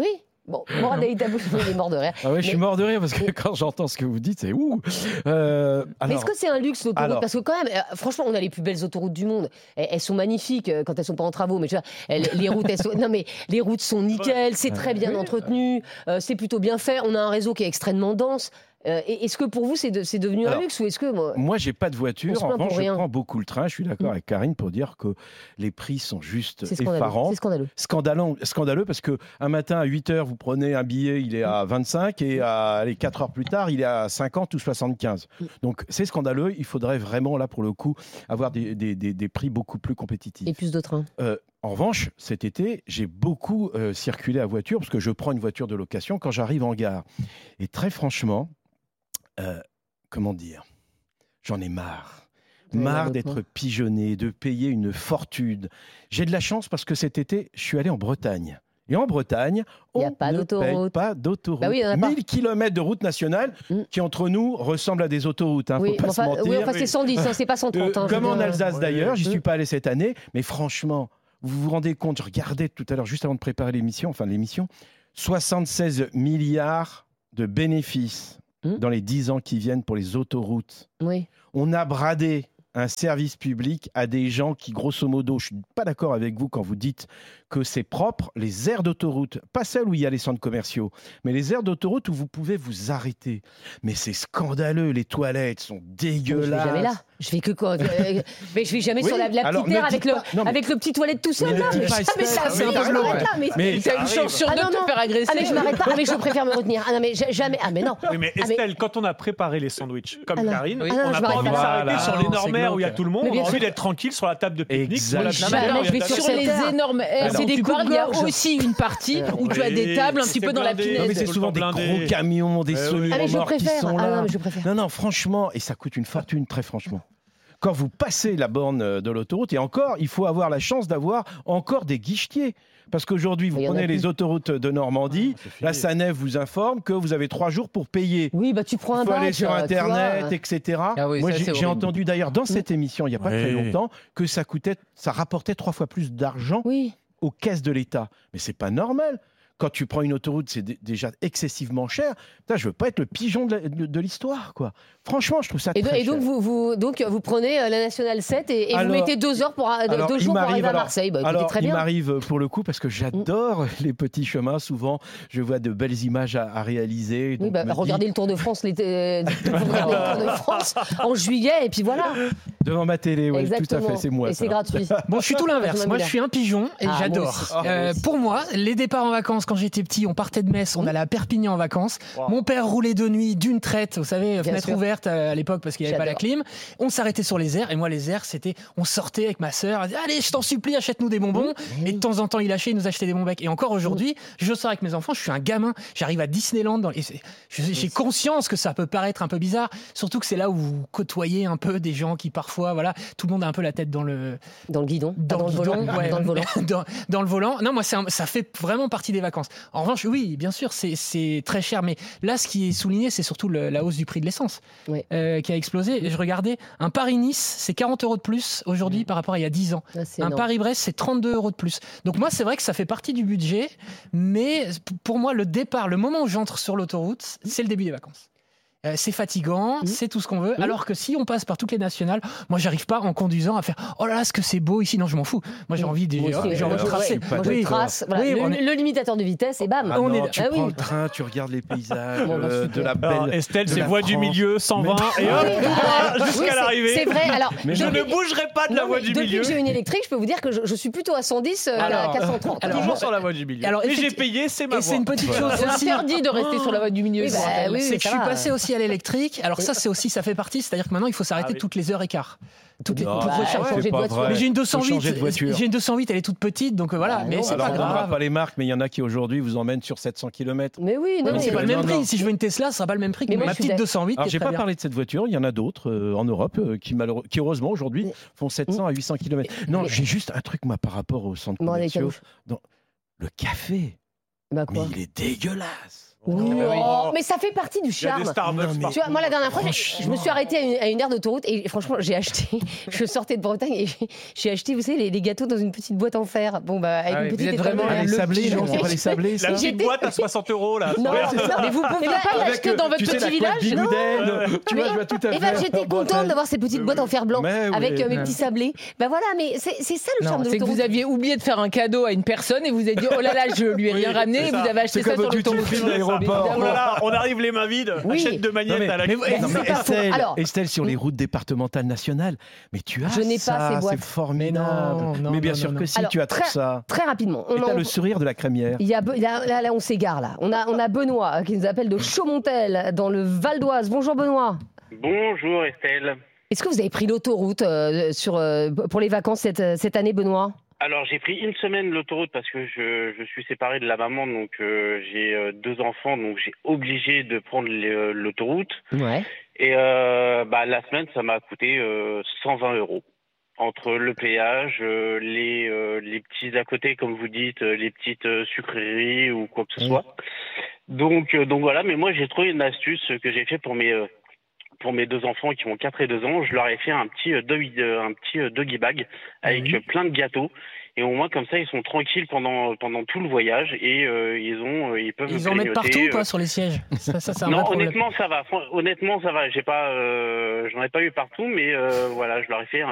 Bon, Morad Haït-Abou, il est mort de rire. Ah ouais, je suis Mais- mort de rire parce que quand j'entends ce que vous dites, c'est ouh. Euh, Mais alors, est-ce que c'est un luxe l'autoroute alors- Parce que quand même, euh, franchement, on a les plus belles autoroutes du monde. Elles, elles sont magnifiques euh, quand elles sont pas en travaux. Mais je veux dire, elles- les routes, elles sont... non mais les routes sont nickel, c'est très bien entretenu, euh, c'est plutôt bien fait. On a un réseau qui est extrêmement dense. Euh, et- est-ce que pour vous c'est, de- c'est devenu Alors, un luxe ou est-ce que moi... Moi, j'ai pas de On voiture. se En plaint pour revanche, je rien. prends beaucoup le train. Je suis d'accord Mm. avec Karine pour dire que les prix sont juste C'est scandaleux. effarants. C'est scandaleux. Scandaleux, scandaleux parce que un matin à huit heures, vous prenez un billet, il est à vingt-cinq et à allez, quatre heures plus tard, il est à cinquante ou soixante-quinze. Donc c'est scandaleux. Il faudrait vraiment, là, pour le coup, avoir des, des, des, des prix beaucoup plus compétitifs. Et plus de trains. Euh, en revanche, cet été, j'ai beaucoup euh, circulé à voiture parce que je prends une voiture de location quand j'arrive en gare. Et très franchement, euh, comment dire, j'en ai marre. Ouais, Marre ouais, d'être ouais. pigeonné, de payer une fortune. J'ai de la chance parce que cet été, je suis allé en Bretagne. Et en Bretagne, Il y on a pas ne d'autoroute. paye pas d'autoroute. Bah oui, il y en a pas. mille kilomètres de route nationale qui, entre nous, ressemblent à des autoroutes. Hein, Oui, faut pas mais enfin, se mentir. oui, enfin, c'est cent dix, hein, c'est pas cent trente. Euh, hein, je comme veux en dire. Alsace d'ailleurs, j'y Mm. suis pas allé cette année, mais franchement, vous vous rendez compte, je regardais tout à l'heure, juste avant de préparer l'émission, enfin l'émission, soixante-seize milliards de bénéfices dans les dix ans qui viennent pour les autoroutes. Oui. On a bradé un service public à des gens qui, grosso modo, je ne suis pas d'accord avec vous quand vous dites que c'est propre, les aires d'autoroute, pas celles où il y a les centres commerciaux, mais les aires d'autoroute où vous pouvez vous arrêter. Mais c'est scandaleux, les toilettes sont dégueulasses. Je vais jamais là. Je vais que quoi euh, Mais je vais jamais Oui, sur la, la alors petite aire ne avec dites le, pas- non, mais- avec le petit toilette tout seul Mais ne là. dites Mais pas, jamais ça. Estelle, Mais mais non, je pardon, m'arrête là. Mais, mais t'as une chance sur Ah deux non, de te non. faire agresser. Ah mais je m'arrête pas. Ah mais je préfère me retenir. Ah non mais ja- jamais. Ah mais non. Oui, mais Ah, mais- Estelle, quand on a préparé les sandwichs, comme Ah non. Karine, Oui. Ah non, on je n'a pas m'arrête envie de pas. s'arrêter Voilà. sur Non, l'énorme c'est air où il y a glauque. tout le monde. Mais On bien a envie sûr. d'être tranquille sur la table de pique-nique. Exact. Sur la Non, table mais d'or, je il y a vais ta- sur Sur cette les terre. énormes aires C'est dont des tu coupes parles, il y a gorge. aussi une partie où tu as des Oui, tables un c'est petit peu dans la blindé. Non, mais punaise. c'est Tout souvent le des temps blindé. gros camions, des Eh oui. semi Ah mais je remorques qui préfère. sont Ah là. non mais je préfère. Non, non, franchement, et ça coûte une fortune, très franchement. Quand vous passez la borne euh, de l'autoroute, et encore, il faut avoir la chance d'avoir encore des guichetiers. Parce qu'aujourd'hui, vous Il y en a prenez les plus. autoroutes de Normandie, Ah, c'est fini. la SANEF vous informe que vous avez trois jours pour payer. Oui bah tu prends un Il faut aller badge, sur tu Internet, vois. et cetera. Ah oui, Moi, ça, j'ai c'est j'ai horrible. entendu d'ailleurs dans cette émission, il n'y a pas très Oui. longtemps, que ça coûtait, ça rapportait trois fois plus d'argent Oui. aux caisses de l'État. Mais c'est pas normal. Quand tu prends une autoroute, c'est dé- déjà excessivement cher. Putain, je veux pas être le pigeon de la- de de l'histoire, quoi. Franchement, je trouve ça Et, do- très et donc, cher. vous, vous, donc vous prenez euh, la Nationale sept et, et vous Alors- mettez deux heures pour a- deux Alors, il jours pour m'arrive- arriver à alors- Marseille. Bah, écoutez, alors, très il bien. m'arrive euh, pour le coup parce que j'adore les petits chemins. Souvent, je vois de belles images à, à réaliser. Oui, donc bah, je me dis, regardez le Tour de France, l'été- vous regardez le Tour de France en juillet et puis voilà. devant ma télé, oui, tout à Exactement. fait, c'est moi. Et ça. c'est gratuit. Bon, je suis tout l'inverse. Benjamin Moi, je Miller. suis un pigeon et Ah, moi j'adore. aussi. Euh, Moi aussi. pour moi, les départs en vacances, quand j'étais petit, on partait de Metz, on allait à Perpignan en vacances. Wow. Mon père roulait de nuit d'une traite, vous savez, fenêtre sûr. ouverte euh, à l'époque parce qu'il n'y avait pas la J'adore. clim. On s'arrêtait sur les airs et moi, les airs, c'était, on sortait avec ma sœur, elle disait, allez, je t'en supplie, achète-nous des bonbons. Et de temps en temps, il lâchait, il nous achetait des bonbons. Et encore aujourd'hui, je sors avec mes enfants, je suis un gamin, j'arrive à Disneyland. Dans les- c'est- je- J'ai conscience que ça peut paraître un peu bizarre, surtout que c'est là où vous côtoyez un peu des gens qui parfois, voilà, tout le monde a un peu la tête dans le, Dans le guidon. dans, Ah, dans le le guidon, volant. ouais. Dans le volant. dans, dans le volant. Non, moi, c'est un- ça fait vraiment partie des vacances. En revanche, oui, bien sûr, c'est, c'est très cher. Mais là, ce qui est souligné, c'est surtout le- la hausse du prix de l'essence Ouais. euh, qui a explosé. Et je regardais, un Paris-Nice, c'est quarante euros de plus aujourd'hui par rapport à il y a dix ans. Ah, c'est Un énorme. Paris-Brest, c'est trente-deux euros de plus. Donc moi, c'est vrai que ça fait partie du budget. Mais p- pour moi, le départ, le moment où j'entre sur l'autoroute, c'est le début des vacances. Euh, c'est fatigant, c'est tout ce qu'on veut. Alors que si on passe par toutes les nationales, moi j'arrive pas en conduisant à faire oh là là ce que c'est beau ici. Non, je m'en fous. Moi j'ai envie de, Moi aussi, j'ai moi, envie de je- tracer. ouais, moi, je Oui, trace. Voilà. oui, le, on est- le limitateur de vitesse et bam. Ah on non, est- tu ah prends oui. le train, tu regardes les paysages Bon, bah, euh, de super. la belle. Alors, Estelle, de c'est la voie du France. milieu, cent vingt, Mais- et hop, Oui, tout droit oui, jusqu'à c'est- l'arrivée. C'est vrai. Alors, Mais Je depuis- ne bougerai pas de la non, voie mais du depuis milieu. que j'ai une électrique, je peux vous dire que je, je suis plutôt à cent dix euh, Alors, qu'à cent trente. alors, Toujours moi- sur la voie du milieu. alors, et j'ai effecti- payé, c'est ma Et c'est voie. une petite chose C'est aussi. interdit de rester sur la voie du milieu. Oui, je bah, vous rappelle. oui, c'est que je ça suis va. passé aussi à l'électrique. Alors ça, c'est aussi, ça fait partie. C'est-à-dire que maintenant, il faut s'arrêter Ah oui. toutes les heures et quart. Toutes les, Non, pour bah, recharger. ouais, changer de pas voiture. vrai. Mais j'ai une deux cent Faut huit. changer de voiture. J'ai une deux cent huit, elle est toute petite, donc euh, voilà. Bah, mais non, c'est Alors, pas on ne donnera grave. pas les marques, mais il y en a qui aujourd'hui vous emmènent sur sept cents kilomètres. Mais oui, non, Mais mais c'est pas le même non, prix. non. Si je veux une Tesla, ce sera pas le même prix que Mais moi, ma je suis petite d'ac- deux cent huit. Alors, qui est j'ai très pas bien. parlé de cette voiture, il y en a d'autres euh, en Europe euh, qui, malheureux- qui, heureusement, aujourd'hui font sept cents à huit cents kilomètres. Non, Mais- j'ai juste un truc, moi, par rapport au centre Bon, allez, commerciaux. Calouche. Dans le café, Bah mais quoi il est dégueulasse. Oh, mais ça fait partie du Il y a charme. des Starbucks Tu partout. vois, moi la dernière fois, je, je me suis arrêtée à une, à une aire d'autoroute et franchement, j'ai acheté. Je sortais de Bretagne et j'ai, j'ai acheté, vous savez, les, les gâteaux dans une petite boîte en fer. Bon bah avec Ah une oui, petite vous êtes étoile vraiment de les verre. sablés, non, c'est pas les sablés, La ça. petite J'étais- boîte à soixante euros là. Non, Mais vous pouvez pas l'acheter dans votre tu sais, petit la village couette non bigoudène, tu vois, je vois tout à Eh fait. ben, j'étais contente d'avoir ces petites boîtes en fer blanc Mais oui. avec euh, mes Ouais. petits sablés. Ben voilà, mais c'est, c'est ça le Non, charme de c'est que l'autoroute. vous aviez oublié de faire un cadeau à une personne et vous avez dit oh là là je lui ai rien Oui, ramené c'est et ça. vous avez acheté C'est ça comme sur au duty l'autoroute. free de l'aéroport. Oh là là, on arrive les mains vides. Oui. Achète deux magnettes Non, mais- à la mais- clé. mais- Non, mais c'est pas faux. Estelle, Alors- Estelle, sur les routes départementales nationales, mais tu as Je n'ai pas ça, ces boîtes. c'est formidable. Mais non, non, mais bien non, sûr non, que non. si, Alors, tu as tout très- ça. Très rapidement. On Et t'as en- le sourire de la crémière. Il y a, Be- là, là, là, on s'égare là. On a, on a Benoît qui nous appelle de Chaumontel dans le Val d'Oise. Bonjour Benoît. Bonjour Estelle. Est-ce que vous avez pris l'autoroute euh, sur, euh, pour les vacances cette, cette année, Benoît? Alors j'ai pris une semaine l'autoroute parce que je, je suis séparé de la maman, donc euh, j'ai euh, deux enfants, donc j'ai obligé de prendre les- euh, l'autoroute. Ouais. Et euh, bah, la semaine, ça m'a coûté euh, cent vingt euros. Entre le péage, euh, les, euh, les petits à côté, comme vous dites, euh, les petites euh, sucreries ou quoi que ce soit. Donc, euh, donc voilà, mais moi j'ai trouvé une astuce que j'ai fait pour mes... euh, pour mes deux enfants qui ont quatre et deux ans, je leur ai fait un petit euh, doggy, euh, un petit euh, doggy bag avec euh, plein de gâteaux. Et au moins, comme ça, ils sont tranquilles pendant, pendant tout le voyage et euh, ils, ont, euh, ils peuvent Ils en mettent partout grignoter, ou pas euh, sur les sièges? Ça, ça, c'est un non, vrai problème. honnêtement, ça va. Fran- Honnêtement, ça va. J'ai pas, euh, j'en ai pas eu partout, mais euh, voilà, je leur ai fait un